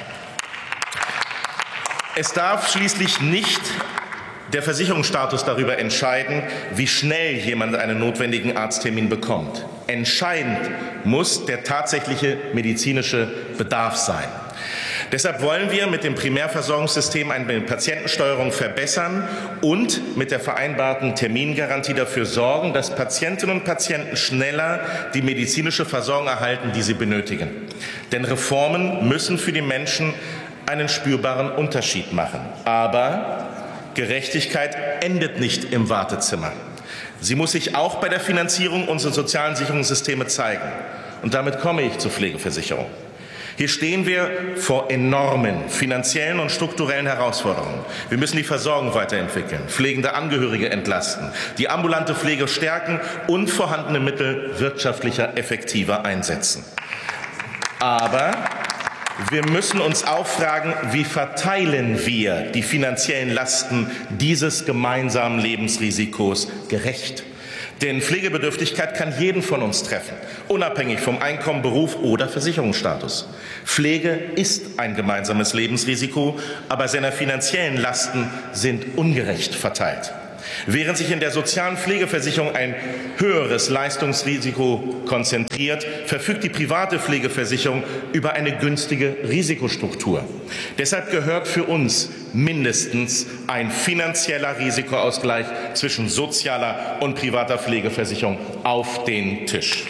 Es darf schließlich nicht der Versicherungsstatus darüber entscheiden, wie schnell jemand einen notwendigen Arzttermin bekommt. Entscheidend muss der tatsächliche medizinische Bedarf sein. Deshalb wollen wir mit dem Primärversorgungssystem eine Patientensteuerung verbessern und mit der vereinbarten Termingarantie dafür sorgen, dass Patientinnen und Patienten schneller die medizinische Versorgung erhalten, die sie benötigen. Denn Reformen müssen für die Menschen einen spürbaren Unterschied machen. Aber Gerechtigkeit endet nicht im Wartezimmer. Sie muss sich auch bei der Finanzierung unserer sozialen Sicherungssysteme zeigen. Und damit komme ich zur Pflegeversicherung. Hier stehen wir vor enormen finanziellen und strukturellen Herausforderungen. Wir müssen die Versorgung weiterentwickeln, pflegende Angehörige entlasten, die ambulante Pflege stärken und vorhandene Mittel wirtschaftlicher, effektiver einsetzen. Aber wir müssen uns auch fragen, wie verteilen wir die finanziellen Lasten dieses gemeinsamen Lebensrisikos gerecht? Denn Pflegebedürftigkeit kann jeden von uns treffen, unabhängig vom Einkommen, Beruf oder Versicherungsstatus. Pflege ist ein gemeinsames Lebensrisiko, aber seine finanziellen Lasten sind ungerecht verteilt. Während sich in der sozialen Pflegeversicherung ein höheres Leistungsrisiko konzentriert, verfügt die private Pflegeversicherung über eine günstige Risikostruktur. Deshalb gehört für uns mindestens ein finanzieller Risikoausgleich zwischen sozialer und privater Pflegeversicherung auf den Tisch.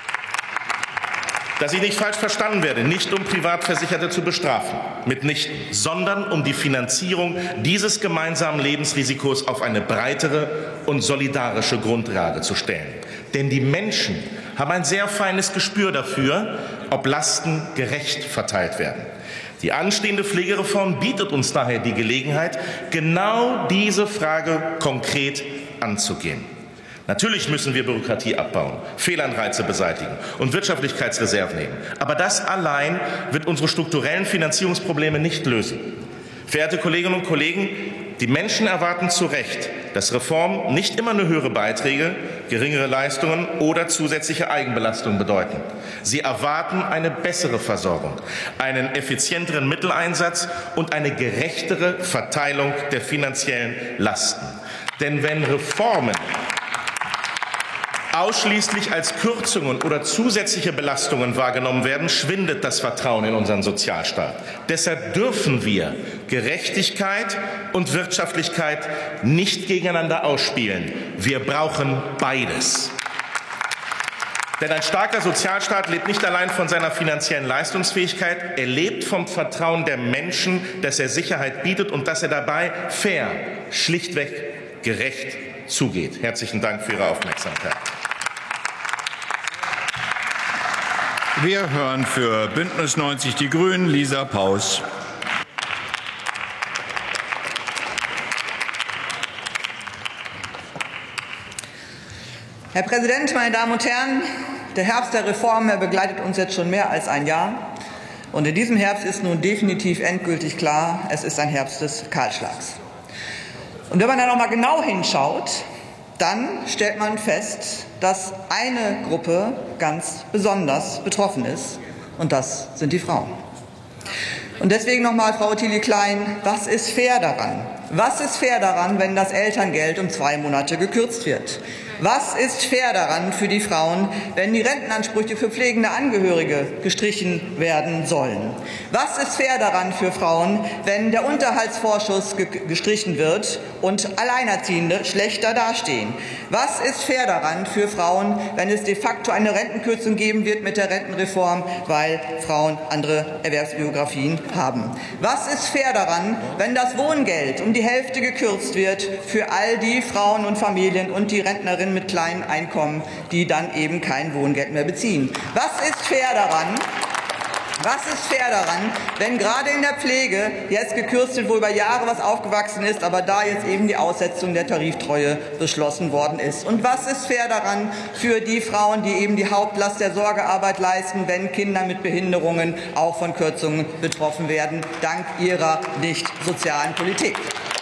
Dass ich nicht falsch verstanden werde, nicht um Privatversicherte zu bestrafen, mitnichten, sondern um die Finanzierung dieses gemeinsamen Lebensrisikos auf eine breitere und solidarische Grundlage zu stellen. Denn die Menschen haben ein sehr feines Gespür dafür, ob Lasten gerecht verteilt werden. Die anstehende Pflegereform bietet uns daher die Gelegenheit, genau diese Frage konkret anzugehen. Natürlich müssen wir Bürokratie abbauen, Fehlanreize beseitigen und Wirtschaftlichkeitsreserven nehmen. Aber das allein wird unsere strukturellen Finanzierungsprobleme nicht lösen. Verehrte Kolleginnen und Kollegen, die Menschen erwarten zu Recht, dass Reformen nicht immer nur höhere Beiträge, geringere Leistungen oder zusätzliche Eigenbelastungen bedeuten. Sie erwarten eine bessere Versorgung, einen effizienteren Mitteleinsatz und eine gerechtere Verteilung der finanziellen Lasten. Denn wenn Reformen ausschließlich als Kürzungen oder zusätzliche Belastungen wahrgenommen werden, schwindet das Vertrauen in unseren Sozialstaat. Deshalb dürfen wir Gerechtigkeit und Wirtschaftlichkeit nicht gegeneinander ausspielen. Wir brauchen beides. Denn ein starker Sozialstaat lebt nicht allein von seiner finanziellen Leistungsfähigkeit, er lebt vom Vertrauen der Menschen, dass er Sicherheit bietet und dass er dabei fair, schlichtweg gerecht zugeht. Herzlichen Dank für Ihre Aufmerksamkeit. Wir hören für Bündnis 90 Die Grünen Lisa Paus. Herr Präsident, meine Damen und Herren! Der Herbst der Reformen begleitet uns jetzt schon mehr als ein Jahr. Und in diesem Herbst ist nun definitiv endgültig klar, es ist ein Herbst des Kahlschlags. Und wenn man da noch mal genau hinschaut, dann stellt man fest, dass eine Gruppe ganz besonders betroffen ist, und das sind die Frauen. Und deswegen noch mal, Frau Thiele-Klein, was ist fair daran? Was ist fair daran, wenn das Elterngeld um 2 Monate gekürzt wird? Was ist fair daran für die Frauen, wenn die Rentenansprüche für pflegende Angehörige gestrichen werden sollen? Was ist fair daran für Frauen, wenn der Unterhaltsvorschuss gestrichen wird und Alleinerziehende schlechter dastehen? Was ist fair daran für Frauen, wenn es de facto eine Rentenkürzung geben wird mit der Rentenreform, weil Frauen andere Erwerbsbiografien haben? Was ist fair daran, wenn das Wohngeld um die Hälfte gekürzt wird für all die Frauen und Familien und die Rentnerinnen mit kleinen Einkommen, die dann eben kein Wohngeld mehr beziehen? Was ist fair daran? Was ist fair daran, wenn gerade in der Pflege jetzt gekürzt wird, wo über Jahre was aufgewachsen ist, aber da jetzt eben die Aussetzung der Tariftreue beschlossen worden ist? Und was ist fair daran für die Frauen, die eben die Hauptlast der Sorgearbeit leisten, wenn Kinder mit Behinderungen auch von Kürzungen betroffen werden, dank ihrer nicht sozialen Politik?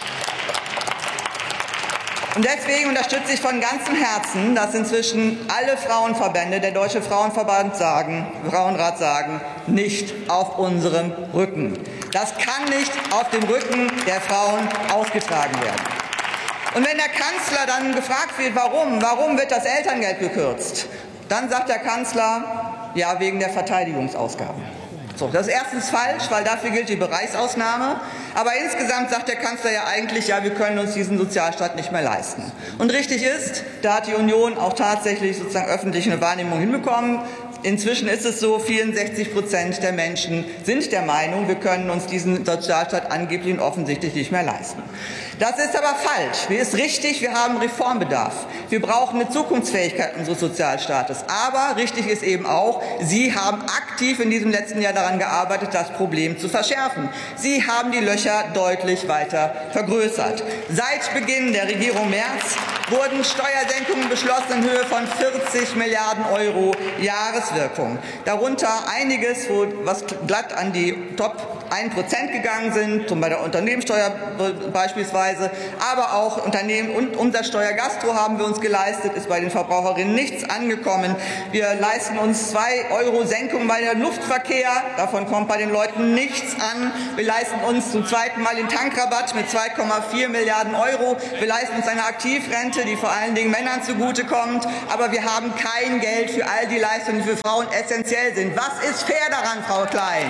Und deswegen unterstütze ich von ganzem Herzen, dass inzwischen alle Frauenverbände, der Deutsche Frauenrat sagen, nicht auf unserem Rücken. Das kann nicht auf dem Rücken der Frauen ausgetragen werden. Und wenn der Kanzler dann gefragt wird, warum wird das Elterngeld gekürzt, dann sagt der Kanzler, ja, wegen der Verteidigungsausgaben. So, das ist erstens falsch, weil dafür gilt die Bereichsausnahme. Aber insgesamt sagt der Kanzler ja eigentlich, ja, wir können uns diesen Sozialstaat nicht mehr leisten. Und richtig ist, da hat die Union auch tatsächlich sozusagen öffentliche Wahrnehmung hinbekommen. Inzwischen ist es so, 64% der Menschen sind der Meinung, wir können uns diesen Sozialstaat angeblich und offensichtlich nicht mehr leisten. Das ist aber falsch. Es ist richtig, wir haben Reformbedarf. Wir brauchen eine Zukunftsfähigkeit unseres Sozialstaates. Aber richtig ist eben auch, Sie haben aktiv in diesem letzten Jahr daran gearbeitet, das Problem zu verschärfen. Sie haben die Löcher deutlich weiter vergrößert. Seit Beginn der Regierung Merz wurden Steuersenkungen beschlossen in Höhe von 40 Milliarden € Jahreswirkung. Darunter einiges, was glatt an die Top 1% gegangen sind, zum Beispiel bei der Unternehmenssteuer beispielsweise, aber auch Unternehmen und Umsatzsteuer Gastro haben wir uns geleistet, ist bei den Verbraucherinnen nichts angekommen. Wir leisten uns 2 € Senkung bei der Luftverkehr, davon kommt bei den Leuten nichts an. Wir leisten uns zum zweiten Mal den Tankrabatt mit 2,4 Milliarden €. Wir leisten uns eine Aktivrente, die vor allen Dingen Männern zugutekommt, aber wir haben kein Geld für all die Leistungen, die für Frauen essentiell sind. Was ist fair daran, Frau Klein?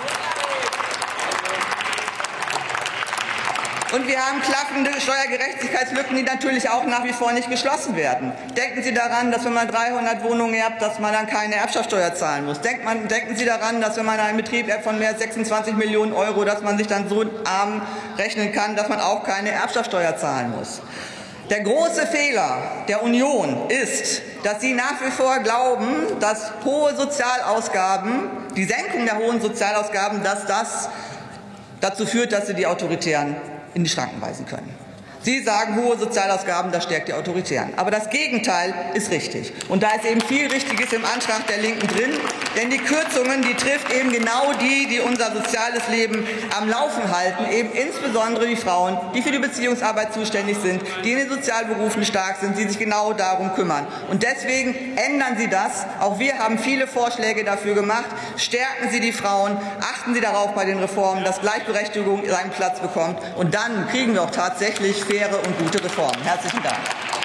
Und wir haben klaffende Steuergerechtigkeitslücken, die natürlich auch nach wie vor nicht geschlossen werden. Denken Sie daran, dass wenn man 300 Wohnungen erbt, dass man dann keine Erbschaftssteuer zahlen muss. Denken Sie daran, dass wenn man einen Betrieb erbt von mehr als 26 Millionen €, dass man sich dann so arm rechnen kann, dass man auch keine Erbschaftssteuer zahlen muss. Der große Fehler der Union ist, dass sie nach wie vor glauben, dass hohe Sozialausgaben, die Senkung der hohen Sozialausgaben, dass das dazu führt, dass sie die Autoritären in die Schranken weisen können. Sie sagen, hohe Sozialausgaben, das stärkt die Autoritären. Aber das Gegenteil ist richtig. Und da ist eben viel Richtiges im Antrag der Linken drin. Denn die Kürzungen, die trifft eben genau die, die unser soziales Leben am Laufen halten. Eben insbesondere die Frauen, die für die Beziehungsarbeit zuständig sind, die in den Sozialberufen stark sind, die sich genau darum kümmern. Und deswegen ändern Sie das. Auch wir haben viele Vorschläge dafür gemacht. Stärken Sie die Frauen. Achten Sie darauf bei den Reformen, dass Gleichberechtigung seinen Platz bekommt. Und dann kriegen wir auch tatsächlich faire und gute Reformen. Herzlichen Dank.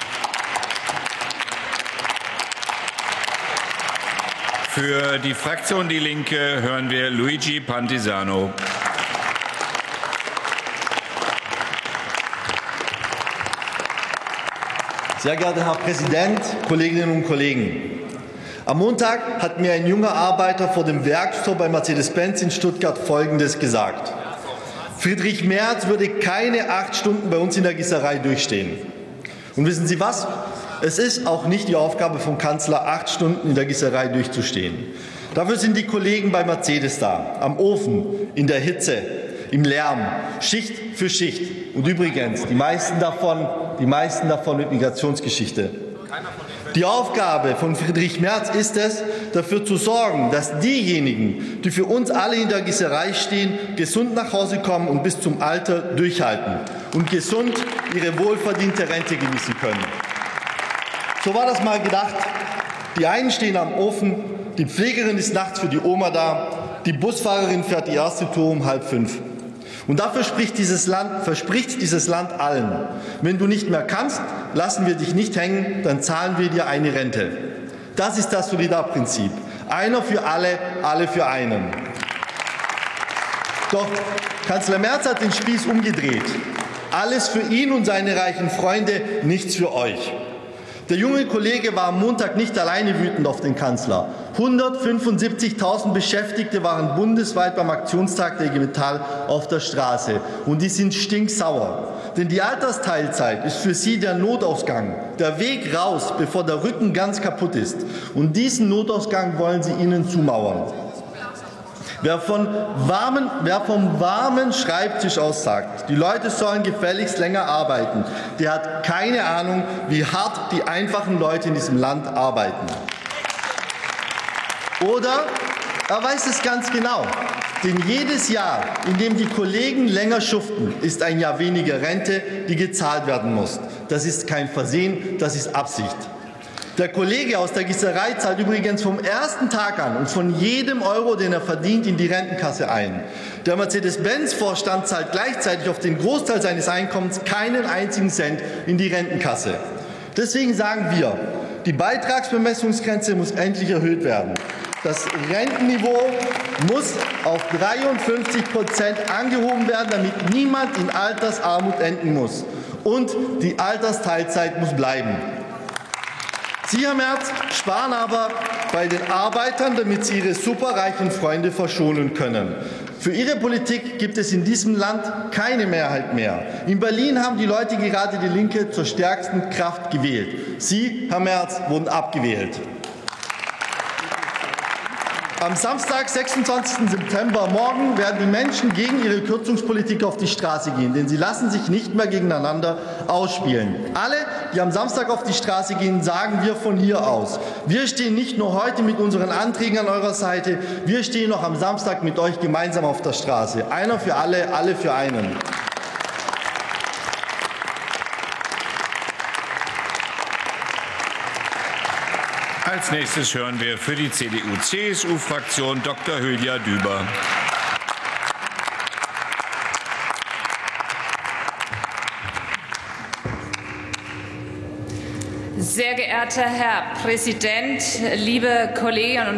Für die Fraktion Die Linke hören wir Luigi Pantisano. Sehr geehrter Herr Präsident, Kolleginnen und Kollegen! Am Montag hat mir ein junger Arbeiter vor dem Werkstore bei Mercedes-Benz in Stuttgart Folgendes gesagt: Friedrich Merz würde keine 8 Stunden bei uns in der Gießerei durchstehen. Und wissen Sie was? Es ist auch nicht die Aufgabe vom Kanzler, 8 Stunden in der Gießerei durchzustehen. Dafür sind die Kollegen bei Mercedes da, am Ofen, in der Hitze, im Lärm, Schicht für Schicht. Und übrigens, die meisten davon mit Migrationsgeschichte. Die Aufgabe von Friedrich Merz ist es, dafür zu sorgen, dass diejenigen, die für uns alle in der Gießerei stehen, gesund nach Hause kommen und bis zum Alter durchhalten und gesund ihre wohlverdiente Rente genießen können. So war das mal gedacht. Die einen stehen am Ofen, die Pflegerin ist nachts für die Oma da, die Busfahrerin fährt die erste Tour um 4:30. Und dafür verspricht dieses Land allen: Wenn du nicht mehr kannst, lassen wir dich nicht hängen, dann zahlen wir dir eine Rente. Das ist das Solidarprinzip. Einer für alle, alle für einen. Doch Kanzler Merz hat den Spieß umgedreht. Alles für ihn und seine reichen Freunde, nichts für euch. Der junge Kollege war am Montag nicht alleine wütend auf den Kanzler. 175.000 Beschäftigte waren bundesweit beim Aktionstag der IG Metall auf der Straße. Und die sind stinksauer. Denn die Altersteilzeit ist für sie der Notausgang, der Weg raus, bevor der Rücken ganz kaputt ist. Und diesen Notausgang wollen sie ihnen zumauern. Wer vom warmen Schreibtisch aus sagt, die Leute sollen gefälligst länger arbeiten, der hat keine Ahnung, wie hart die einfachen Leute in diesem Land arbeiten. Oder er weiß es ganz genau. Denn jedes Jahr, in dem die Kollegen länger schuften, ist ein Jahr weniger Rente, die gezahlt werden muss. Das ist kein Versehen, das ist Absicht. Der Kollege aus der Gießerei zahlt übrigens vom ersten Tag an und von jedem Euro, den er verdient, in die Rentenkasse ein. Der Mercedes-Benz-Vorstand zahlt gleichzeitig auf den Großteil seines Einkommens keinen einzigen Cent in die Rentenkasse. Deswegen sagen wir, die Beitragsbemessungsgrenze muss endlich erhöht werden. Das Rentenniveau muss auf 53% angehoben werden, damit niemand in Altersarmut enden muss. Und die Altersteilzeit muss bleiben. Sie, Herr Merz, sparen aber bei den Arbeitern, damit sie ihre superreichen Freunde verschonen können. Für ihre Politik gibt es in diesem Land keine Mehrheit mehr. In Berlin haben die Leute gerade die Linke zur stärksten Kraft gewählt. Sie, Herr Merz, wurden abgewählt. Am Samstag, 26. September, morgen, werden die Menschen gegen ihre Kürzungspolitik auf die Straße gehen, denn sie lassen sich nicht mehr gegeneinander ausspielen. Alle, die am Samstag auf die Straße gehen, sagen wir von hier aus. Wir stehen nicht nur heute mit unseren Anträgen an eurer Seite, wir stehen noch am Samstag mit euch gemeinsam auf der Straße. Einer für alle, alle für einen. Als nächstes hören wir für die CDU-CSU-Fraktion Dr. Hülya Düber. Sehr geehrter Herr Präsident, liebe Kolleginnen und